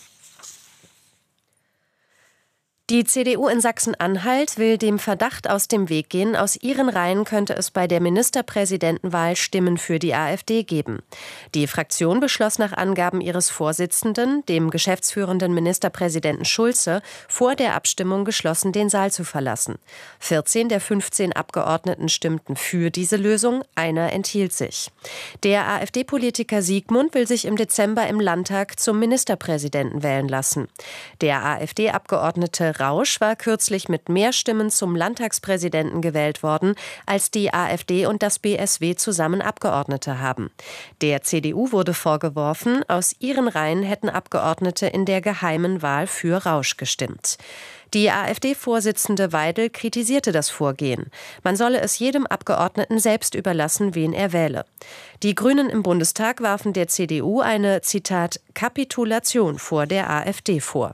Die CDU in Sachsen-Anhalt will dem Verdacht aus dem Weg gehen, aus ihren Reihen könnte es bei der Ministerpräsidentenwahl Stimmen für die AfD geben. Die Fraktion beschloss nach Angaben ihres Vorsitzenden, dem geschäftsführenden Ministerpräsidenten Schulze, vor der Abstimmung geschlossen den Saal zu verlassen. 14 der 15 Abgeordneten stimmten für diese Lösung, einer enthielt sich. Der AfD-Politiker Siegmund will sich im Dezember im Landtag zum Ministerpräsidenten wählen lassen. Der AfD-Abgeordnete Rausch war kürzlich mit mehr Stimmen zum Landtagspräsidenten gewählt worden, als die AfD und das BSW zusammen Abgeordnete haben. Der CDU wurde vorgeworfen, aus ihren Reihen hätten Abgeordnete in der geheimen Wahl für Rausch gestimmt. Die AfD-Vorsitzende Weidel kritisierte das Vorgehen. Man solle es jedem Abgeordneten selbst überlassen, wen er wähle. Die Grünen im Bundestag warfen der CDU eine, Zitat, Kapitulation vor der AfD vor.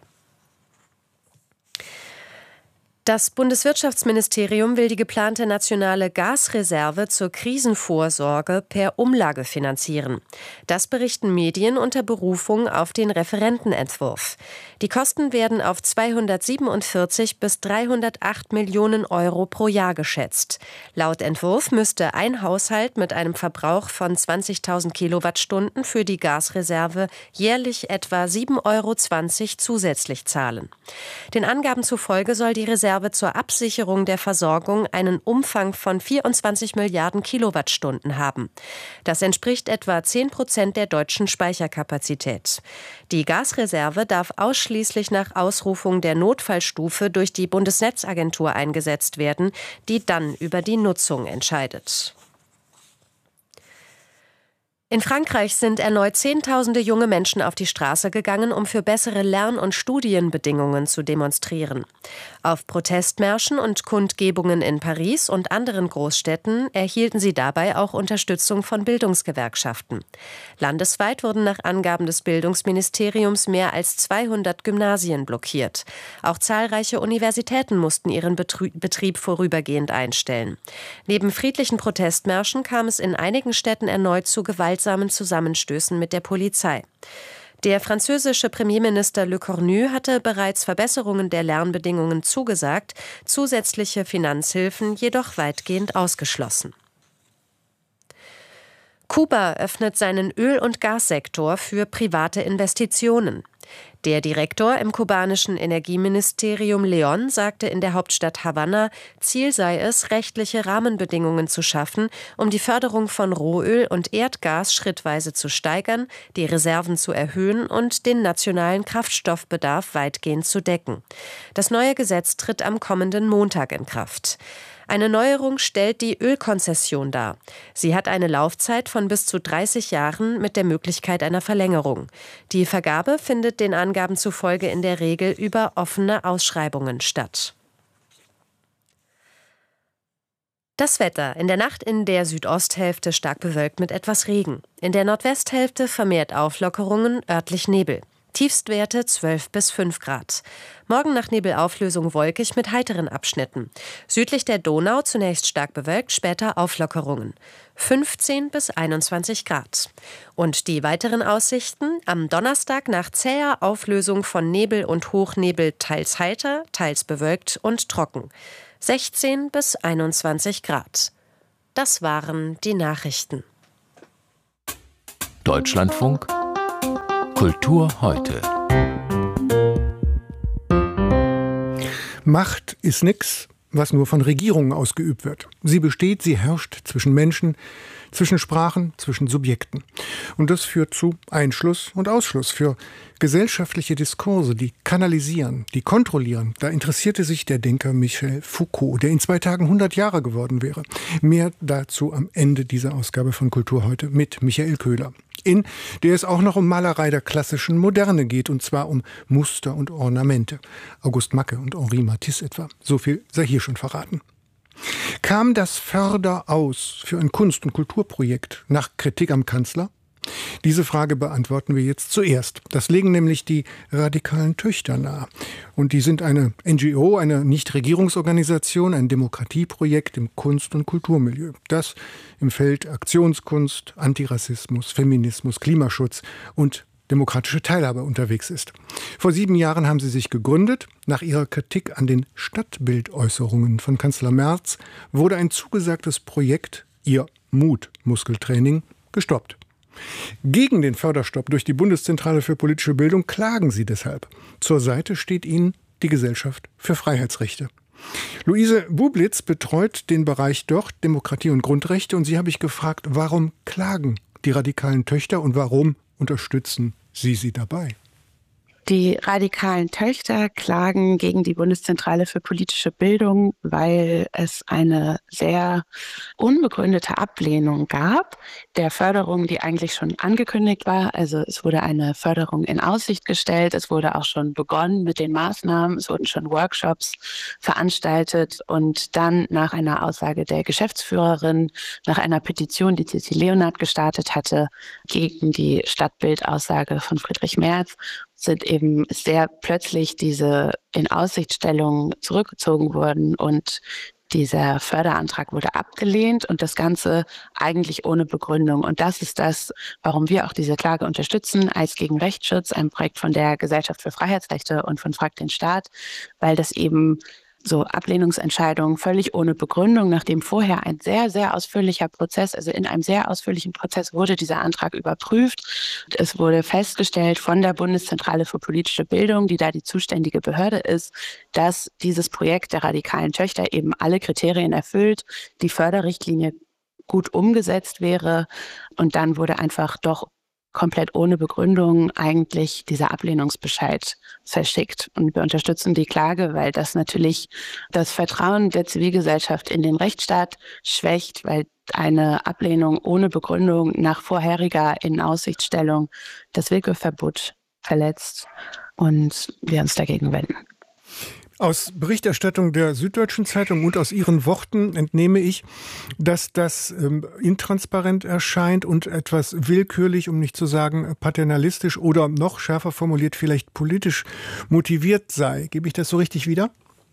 Das Bundeswirtschaftsministerium will die geplante nationale Gasreserve zur Krisenvorsorge per Umlage finanzieren. Das berichten Medien unter Berufung auf den Referentenentwurf. Die Kosten werden auf 247 bis 308 Millionen Euro pro Jahr geschätzt. Laut Entwurf müsste ein Haushalt mit einem Verbrauch von 20.000 Kilowattstunden für die Gasreserve jährlich etwa 7,20 Euro zusätzlich zahlen. Den Angaben zufolge soll die Reserve zur Absicherung der Versorgung einen Umfang von 24 Milliarden Kilowattstunden haben. Das entspricht etwa 10% der deutschen Speicherkapazität. Die Gasreserve darf ausschließlich nach Ausrufung der Notfallstufe durch die Bundesnetzagentur eingesetzt werden, die dann über die Nutzung entscheidet. In Frankreich sind erneut Zehntausende junge Menschen auf die Straße gegangen, um für bessere Lern- und Studienbedingungen zu demonstrieren. Auf Protestmärschen und Kundgebungen in Paris und anderen Großstädten erhielten sie dabei auch Unterstützung von Bildungsgewerkschaften. Landesweit wurden nach Angaben des Bildungsministeriums mehr als 200 Gymnasien blockiert. Auch zahlreiche Universitäten mussten ihren Betrieb vorübergehend einstellen. Neben friedlichen Protestmärschen kam es in einigen Städten erneut zu gewaltsamen Zusammenstößen mit der Polizei. Der französische Premierminister Le Cornu hatte bereits Verbesserungen der Lernbedingungen zugesagt, zusätzliche Finanzhilfen jedoch weitgehend ausgeschlossen. Kuba öffnet seinen Öl- und Gassektor für private Investitionen. Der Direktor im kubanischen Energieministerium Leon sagte in der Hauptstadt Havanna, Ziel sei es, rechtliche Rahmenbedingungen zu schaffen, um die Förderung von Rohöl und Erdgas schrittweise zu steigern, die Reserven zu erhöhen und den nationalen Kraftstoffbedarf weitgehend zu decken. Das neue Gesetz tritt am kommenden Montag in Kraft. Eine Neuerung stellt die Ölkonzession dar. Sie hat eine Laufzeit von bis zu 30 Jahren mit der Möglichkeit einer Verlängerung. Die Vergabe findet den Angaben zufolge in der Regel über offene Ausschreibungen statt. Das Wetter. In der Nacht in der Südosthälfte stark bewölkt mit etwas Regen. In der Nordwesthälfte vermehrt Auflockerungen, örtlich Nebel. Tiefstwerte 12 bis 5 Grad. Morgen nach Nebelauflösung wolkig mit heiteren Abschnitten. Südlich der Donau zunächst stark bewölkt, später Auflockerungen. 15 bis 21 Grad. Und die weiteren Aussichten? Am Donnerstag nach zäher Auflösung von Nebel und Hochnebel teils heiter, teils bewölkt und trocken. 16 bis 21 Grad. Das waren die Nachrichten. Deutschlandfunk Kultur heute. Macht ist nichts, was nur von Regierungen ausgeübt wird. Sie besteht, sie herrscht zwischen Menschen, zwischen Sprachen, zwischen Subjekten. Und das führt zu Einschluss und Ausschluss für gesellschaftliche Diskurse, die kanalisieren, die kontrollieren. Da interessierte sich der Denker Michel Foucault, der in 2 Tagen 100 Jahre geworden wäre. Mehr dazu am Ende dieser Ausgabe von Kultur heute mit Michael Köhler, in der es auch noch um Malerei der klassischen Moderne geht, und zwar um Muster und Ornamente. August Macke und Henri Matisse etwa. So viel sei hier schon verraten. Kam das Förder aus für ein Kunst- und Kulturprojekt nach Kritik am Kanzler? Diese Frage beantworten wir jetzt zuerst. Das legen nämlich die radikalen Töchter nahe. Und die sind eine NGO, eine Nichtregierungsorganisation, ein Demokratieprojekt im Kunst- und Kulturmilieu. Das im Feld Aktionskunst, Antirassismus, Feminismus, Klimaschutz und demokratische Teilhabe unterwegs ist. Vor 7 Jahren haben sie sich gegründet. Nach ihrer Kritik an den Stadtbildäußerungen von Kanzler Merz wurde ein zugesagtes Projekt, ihr Mutmuskeltraining, gestoppt. Gegen den Förderstopp durch die Bundeszentrale für politische Bildung klagen sie deshalb. Zur Seite steht ihnen die Gesellschaft für Freiheitsrechte. Luise Bublitz betreut den Bereich dort, Demokratie und Grundrechte, und sie habe ich gefragt, warum klagen die radikalen Töchter und warum unterstützen Sie dabei? Die radikalen Töchter klagen gegen die Bundeszentrale für politische Bildung, weil es eine sehr unbegründete Ablehnung gab der Förderung, die eigentlich schon angekündigt war. Also es wurde eine Förderung in Aussicht gestellt, es wurde auch schon begonnen mit den Maßnahmen, es wurden schon Workshops veranstaltet und dann nach einer Aussage der Geschäftsführerin, nach einer Petition, die Cici Leonard gestartet hatte, gegen die Stadtbildaussage von Friedrich Merz, sind eben sehr plötzlich diese Inaussichtstellungen zurückgezogen worden und dieser Förderantrag wurde abgelehnt und das Ganze eigentlich ohne Begründung. Und das ist das, warum wir auch diese Klage unterstützen, Eis gegen Rechtsschutz, ein Projekt von der Gesellschaft für Freiheitsrechte und von Frag den Staat, weil das eben so Ablehnungsentscheidungen völlig ohne Begründung, nachdem vorher ein sehr, sehr ausführlicher Prozess, also in einem sehr ausführlichen Prozess wurde dieser Antrag überprüft. Es wurde festgestellt von der Bundeszentrale für politische Bildung, die da die zuständige Behörde ist, dass dieses Projekt der radikalen Töchter eben alle Kriterien erfüllt, die Förderrichtlinie gut umgesetzt wäre und dann wurde einfach doch komplett ohne Begründung eigentlich dieser Ablehnungsbescheid verschickt. Und wir unterstützen die Klage, weil das natürlich das Vertrauen der Zivilgesellschaft in den Rechtsstaat schwächt, weil eine Ablehnung ohne Begründung nach vorheriger Inaussichtstellung das Willkürverbot verletzt und wir uns dagegen wenden. Aus Berichterstattung der Süddeutschen Zeitung und aus Ihren Worten entnehme ich, dass das intransparent erscheint und etwas willkürlich, um nicht zu sagen paternalistisch oder noch schärfer formuliert vielleicht politisch motiviert sei. Gebe ich das so richtig wieder?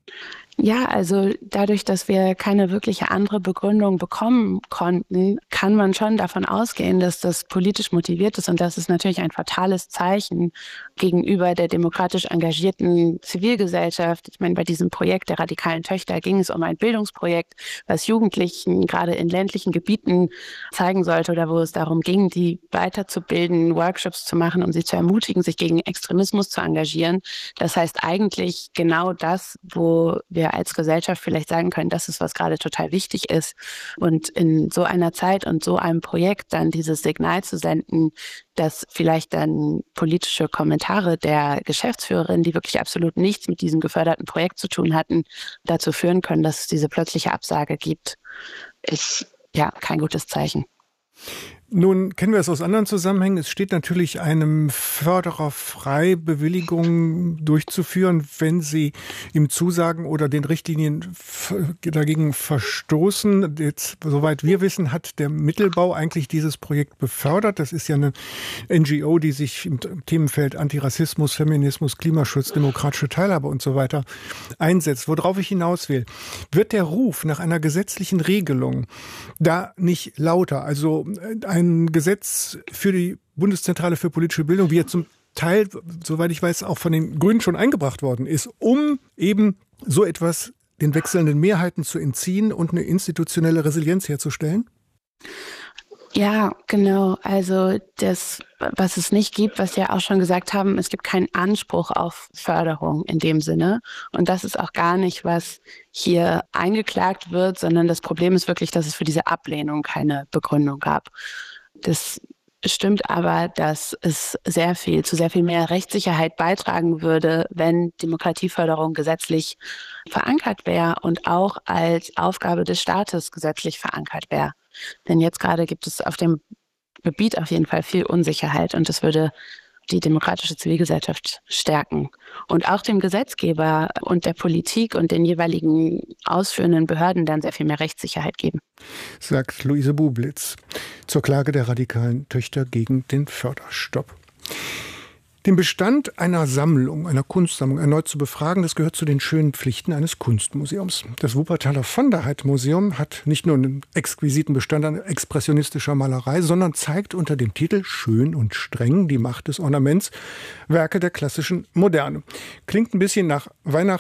Ja, also dadurch, dass wir keine wirkliche andere Begründung bekommen konnten, kann man schon davon ausgehen, dass das politisch motiviert ist. Und das ist natürlich ein fatales Zeichen gegenüber der demokratisch engagierten Zivilgesellschaft. Ich meine, bei diesem Projekt der radikalen Töchter ging es um ein Bildungsprojekt, was Jugendlichen gerade in ländlichen Gebieten zeigen sollte oder wo es darum ging, die weiterzubilden, Workshops zu machen, um sie zu ermutigen, sich gegen Extremismus zu engagieren. Das heißt eigentlich genau das, wo wir wir als Gesellschaft vielleicht sagen können, das ist, was gerade total wichtig ist. Und in so einer Zeit und so einem Projekt dann dieses Signal zu senden, dass vielleicht dann politische Kommentare der Geschäftsführerin, die wirklich absolut nichts mit diesem geförderten Projekt zu tun hatten, dazu führen können, dass es diese plötzliche Absage gibt, ist ja kein gutes Zeichen. Nun kennen wir es aus anderen Zusammenhängen. Es steht natürlich einem Förderer frei, Bewilligungen durchzuführen, wenn sie ihm zusagen oder den Richtlinien dagegen verstoßen. Jetzt, soweit wir wissen, hat der Mittelbau eigentlich dieses Projekt befördert. Das ist ja eine NGO, die sich im Themenfeld Antirassismus, Feminismus, Klimaschutz, demokratische Teilhabe und so weiter einsetzt. Worauf ich hinaus will, wird der Ruf nach einer gesetzlichen Regelung da nicht lauter? Also ein Gesetz für die Bundeszentrale für politische Bildung, wie er zum Teil, soweit ich weiß, auch von den Grünen schon eingebracht worden ist, um eben so etwas den wechselnden Mehrheiten zu entziehen und eine institutionelle Resilienz herzustellen? Ja, genau. Also das, was es nicht gibt, was wir auch schon gesagt haben, es gibt keinen Anspruch auf Förderung in dem Sinne. Und das ist auch gar nicht, was hier eingeklagt wird, sondern das Problem ist wirklich, dass es für diese Ablehnung keine Begründung gab. Das stimmt aber, dass es zu sehr viel mehr Rechtssicherheit beitragen würde, wenn Demokratieförderung gesetzlich verankert wäre und auch als Aufgabe des Staates gesetzlich verankert wäre. Denn jetzt gerade gibt es auf dem Gebiet auf jeden Fall viel Unsicherheit und das würde die demokratische Zivilgesellschaft stärken und auch dem Gesetzgeber und der Politik und den jeweiligen ausführenden Behörden dann sehr viel mehr Rechtssicherheit geben. Sagt Luise Bublitz zur Klage der radikalen Töchter gegen den Förderstopp. Den Bestand einer Sammlung, einer Kunstsammlung erneut zu befragen, das gehört zu den schönen Pflichten eines Kunstmuseums. Das Wuppertaler von der Heydt Museum hat nicht nur einen exquisiten Bestand an expressionistischer Malerei, sondern zeigt unter dem Titel Schön und streng, die Macht des Ornaments, Werke der klassischen Moderne. Klingt ein bisschen nach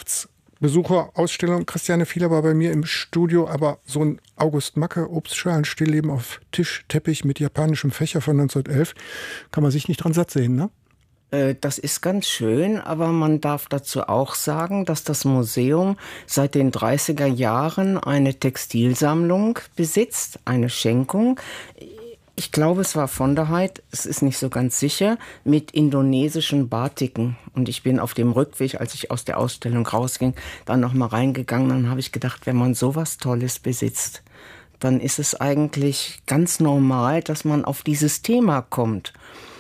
Weihnachtsbesucherausstellung. Christiane Fiedler war bei mir im Studio, aber so ein August Macke, Obstschalen-Stillleben auf Tisch, Teppich mit japanischem Fächer von 1911, kann man sich nicht dran satt sehen, ne? Das ist ganz schön, aber man darf dazu auch sagen, dass das Museum seit den 30er Jahren eine Textilsammlung besitzt, eine Schenkung. Ich glaube, es war von der Heydt, es ist nicht so ganz sicher, mit indonesischen Batiken. Und ich bin auf dem Rückweg, als ich aus der Ausstellung rausging, dann noch mal reingegangen. Dann habe ich gedacht, wenn man sowas Tolles besitzt, dann ist es eigentlich ganz normal, dass man auf dieses Thema kommt.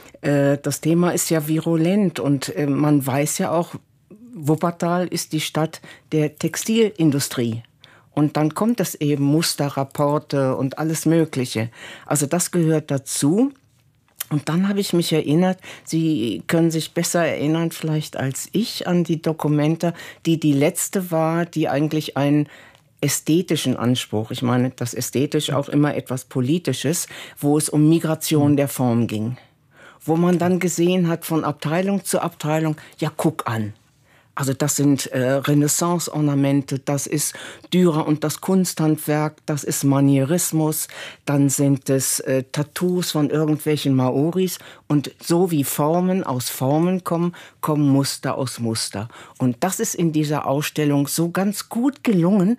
Das Thema ist ja virulent und man weiß ja auch, Wuppertal ist die Stadt der Textilindustrie. Und dann kommt es eben Musterrapporte und alles Mögliche. Also das gehört dazu. Und dann habe ich mich erinnert, Sie können sich besser erinnern vielleicht als ich an die Dokumenta, die letzte war, die eigentlich einen ästhetischen Anspruch, ich meine, das ästhetisch auch immer etwas Politisches, wo es um Migration der Form ging. Wo man dann gesehen hat, von Abteilung zu Abteilung, ja, guck an. Also das sind Renaissance-Ornamente, das ist Dürer und das Kunsthandwerk, das ist Manierismus, dann sind es Tattoos von irgendwelchen Maoris. Und so wie Formen aus Formen kommen Muster aus Muster. Und das ist in dieser Ausstellung so ganz gut gelungen,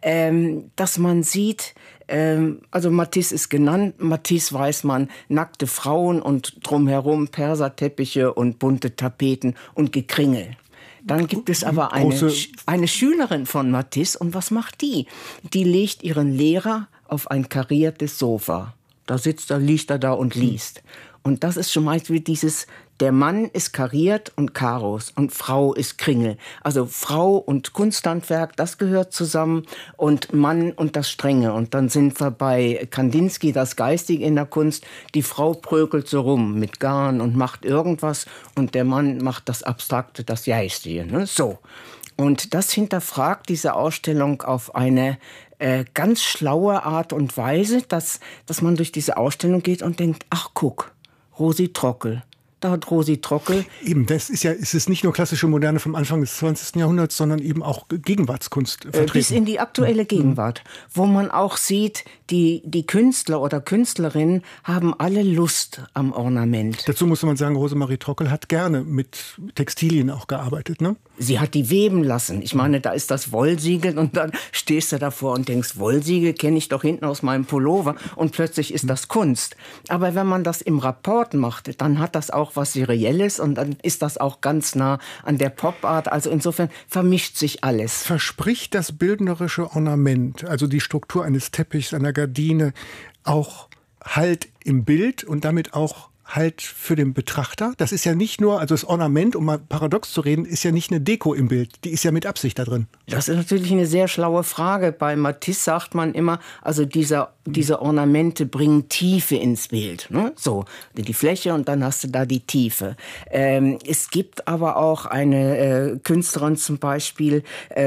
dass man sieht, also Matisse ist genannt, Matisse weiß man, nackte Frauen und drumherum Perserteppiche und bunte Tapeten und Gekringel. Dann gibt es aber eine Schülerin von Matisse und was macht die? Die legt ihren Lehrer auf ein kariertes Sofa. Da liegt er da und liest. Und das ist schon mal wie dieses, der Mann ist kariert und Karos und Frau ist Kringel. Also Frau und Kunsthandwerk, das gehört zusammen und Mann und das Strenge. Und dann sind wir bei Kandinsky, das Geistige in der Kunst. Die Frau prökelt so rum mit Garn und macht irgendwas und der Mann macht das Abstrakte, das Geistige. Ne? So. Und das hinterfragt diese Ausstellung auf eine ganz schlaue Art und Weise, dass man durch diese Ausstellung geht und denkt, ach guck, Rosi Trockel. Da hat Rosi Trockel. Eben, es ist nicht nur klassische Moderne vom Anfang des 20. Jahrhunderts, sondern eben auch Gegenwartskunst vertreten. Bis in die aktuelle Gegenwart, wo man auch sieht, die Künstler oder Künstlerinnen haben alle Lust am Ornament. Dazu muss man sagen, Rosemarie Trockel hat gerne mit Textilien auch gearbeitet, ne? Sie hat die weben lassen. Ich meine, da ist das Wollsiegel und dann stehst du davor und denkst, Wollsiegel kenne ich doch hinten aus meinem Pullover und plötzlich ist das Kunst. Aber wenn man das im Rapport macht, dann hat das auch was Serielles und dann ist das auch ganz nah an der Popart. Also insofern vermischt sich alles. Verspricht das bildnerische Ornament, also die Struktur eines Teppichs, einer Gardine, auch Halt im Bild und damit auch Halt für den Betrachter? Das ist ja nicht nur, also das Ornament, um mal paradox zu reden, ist ja nicht eine Deko im Bild. Die ist ja mit Absicht da drin. Das ist natürlich eine sehr schlaue Frage. Bei Matisse sagt man immer, also diese Ornamente bringen Tiefe ins Bild. Ne? So, die Fläche und dann hast du da die Tiefe. Es gibt aber auch eine Künstlerin zum Beispiel,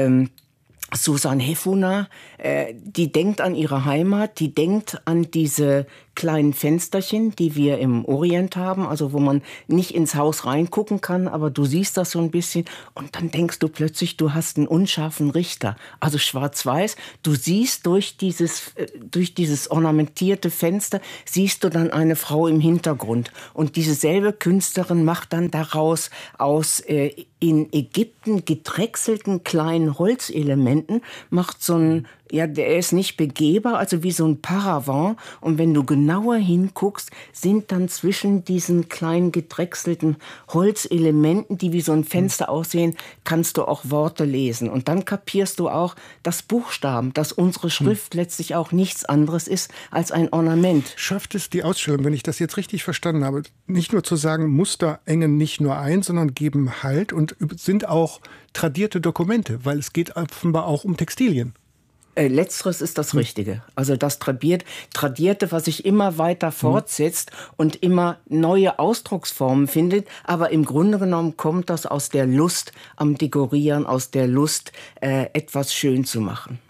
Susan Hefuna, die denkt an ihre Heimat, die denkt an diese kleinen Fensterchen, die wir im Orient haben, also wo man nicht ins Haus reingucken kann, aber du siehst das so ein bisschen und dann denkst du plötzlich, du hast einen unscharfen Richter, also schwarz-weiß. Du siehst durch dieses ornamentierte Fenster, siehst du dann eine Frau im Hintergrund und diese selbe Künstlerin macht dann daraus aus in Ägypten gedrechselten kleinen Holzelementen, macht so ein, ja, der ist nicht begehbar, also wie so ein Paravent. Und wenn du genauer hinguckst, sind dann zwischen diesen kleinen gedrechselten Holzelementen, die wie so ein Fenster aussehen, kannst du auch Worte lesen. Und dann kapierst du auch, dass Buchstaben, dass unsere Schrift letztlich auch nichts anderes ist als ein Ornament. Schafft es die Ausstellung, wenn ich das jetzt richtig verstanden habe, nicht nur zu sagen, Muster engen nicht nur ein, sondern geben Halt und sind auch tradierte Dokumente, weil es geht offenbar auch um Textilien. Letzteres ist das Richtige. Also das Tradierte, was sich immer weiter fortsetzt und immer neue Ausdrucksformen findet. Aber im Grunde genommen kommt das aus der Lust am Dekorieren, aus der Lust, etwas schön zu machen.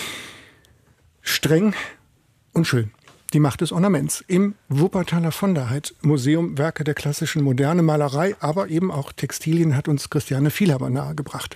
Streng und schön. Die Macht des Ornaments. Im Wuppertaler von der Heydt Museum Werke der klassischen Moderne, Malerei, aber eben auch Textilien hat uns Christiane Vielhaber nahegebracht.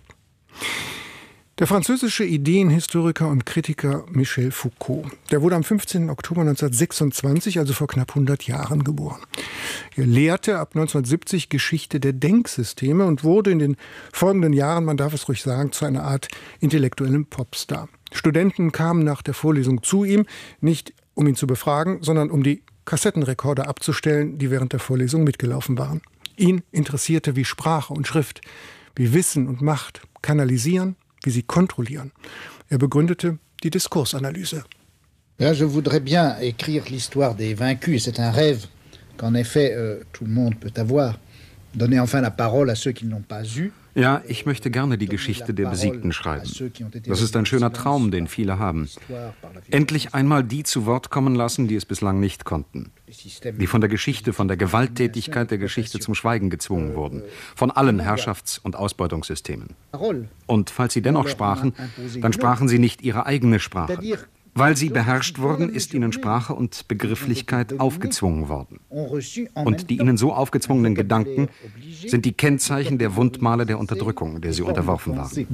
Der französische Ideenhistoriker und Kritiker Michel Foucault, der wurde am 15. Oktober 1926, also vor knapp 100 Jahren, geboren. Er lehrte ab 1970 Geschichte der Denksysteme und wurde in den folgenden Jahren, man darf es ruhig sagen, zu einer Art intellektuellem Popstar. Studenten kamen nach der Vorlesung zu ihm, nicht um ihn zu befragen, sondern um die Kassettenrekorder abzustellen, die während der Vorlesung mitgelaufen waren. Ihn interessierte, wie Sprache und Schrift, wie Wissen und Macht kanalisieren, wie sie kontrollieren. Er begründete die Diskursanalyse. Ja, je voudrais bien écrire l'histoire des vaincus. C'est un rêve qu'en effet tout le monde peut avoir. Donner enfin la parole à ceux qui ne l'ont pas eu. Ja, ich möchte gerne die Geschichte der Besiegten schreiben. Das ist ein schöner Traum, den viele haben. Endlich einmal die zu Wort kommen lassen, die es bislang nicht konnten. Die von der Geschichte, von der Gewalttätigkeit der Geschichte zum Schweigen gezwungen wurden. Von allen Herrschafts- und Ausbeutungssystemen. Und falls sie dennoch sprachen, dann sprachen sie nicht ihre eigene Sprache. Weil sie beherrscht wurden, ist ihnen Sprache und Begrifflichkeit aufgezwungen worden. Und die ihnen so aufgezwungenen Gedanken sind die Kennzeichen der Wundmale der Unterdrückung, der sie unterworfen waren.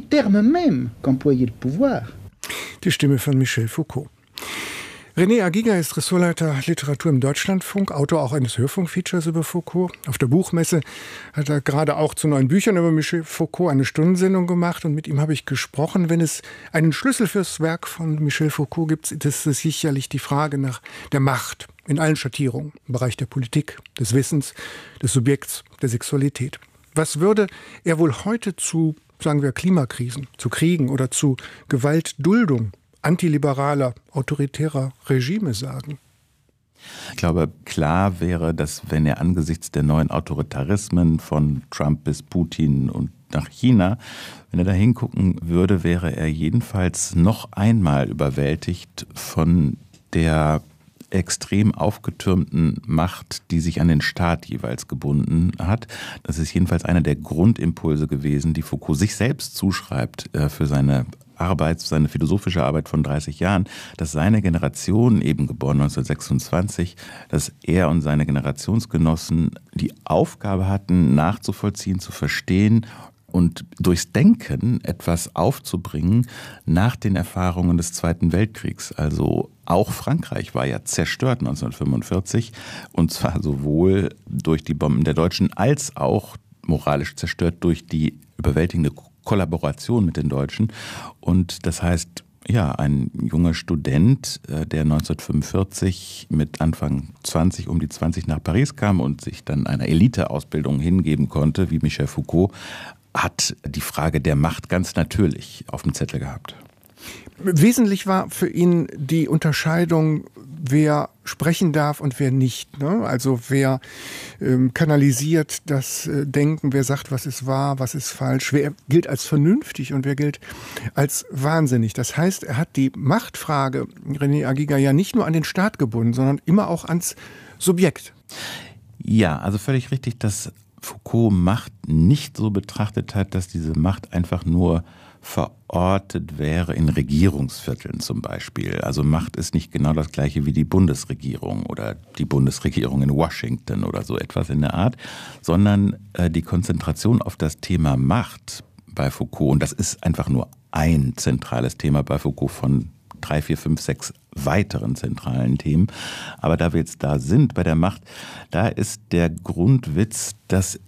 Die Stimme von Michel Foucault. René Agiga ist Ressortleiter Literatur im Deutschlandfunk, Autor auch eines Hörfunkfeatures über Foucault. Auf der Buchmesse hat er gerade auch zu neuen Büchern über Michel Foucault eine Stundensendung gemacht und mit ihm habe ich gesprochen. Wenn es einen Schlüssel fürs Werk von Michel Foucault gibt, ist es sicherlich die Frage nach der Macht in allen Schattierungen, im Bereich der Politik, des Wissens, des Subjekts, der Sexualität. Was würde er wohl heute zu, sagen wir, Klimakrisen, zu Kriegen oder zu Gewaltduldung antiliberaler, autoritärer Regime sagen? Ich glaube, klar wäre, dass wenn er angesichts der neuen Autoritarismen von Trump bis Putin und nach China, wenn er da hingucken würde, wäre er jedenfalls noch einmal überwältigt von der extrem aufgetürmten Macht, die sich an den Staat jeweils gebunden hat. Das ist jedenfalls einer der Grundimpulse gewesen, die Foucault sich selbst zuschreibt für seine philosophische Arbeit von 30 Jahren, dass seine Generation, eben geboren 1926, dass er und seine Generationsgenossen die Aufgabe hatten, nachzuvollziehen, zu verstehen und durchs Denken etwas aufzubringen nach den Erfahrungen des Zweiten Weltkriegs. Also auch Frankreich war ja zerstört 1945 und zwar sowohl durch die Bomben der Deutschen als auch moralisch zerstört durch die überwältigende Kollaboration mit den Deutschen. Und das heißt, ja, ein junger Student, der 1945 mit Anfang 20, um die 20 nach Paris kam und sich dann einer Eliteausbildung hingeben konnte, wie Michel Foucault, hat die Frage der Macht ganz natürlich auf dem Zettel gehabt. Wesentlich war für ihn die Unterscheidung, wer sprechen darf und wer nicht. Ne? Also wer kanalisiert das Denken, wer sagt, was ist wahr, was ist falsch, wer gilt als vernünftig und wer gilt als wahnsinnig. Das heißt, er hat die Machtfrage, René Aguiga, ja nicht nur an den Staat gebunden, sondern immer auch ans Subjekt. Ja, also völlig richtig, dass Foucault Macht nicht so betrachtet hat, dass diese Macht einfach nur verortet wäre in Regierungsvierteln zum Beispiel. Also Macht ist nicht genau das gleiche wie die Bundesregierung oder die Bundesregierung in Washington oder so etwas in der Art, sondern die Konzentration auf das Thema Macht bei Foucault, und das ist einfach nur ein zentrales Thema bei Foucault von 3, 4, 5, 6 weiteren zentralen Themen. Aber da wir jetzt da sind bei der Macht, da ist der Grundwitz, dass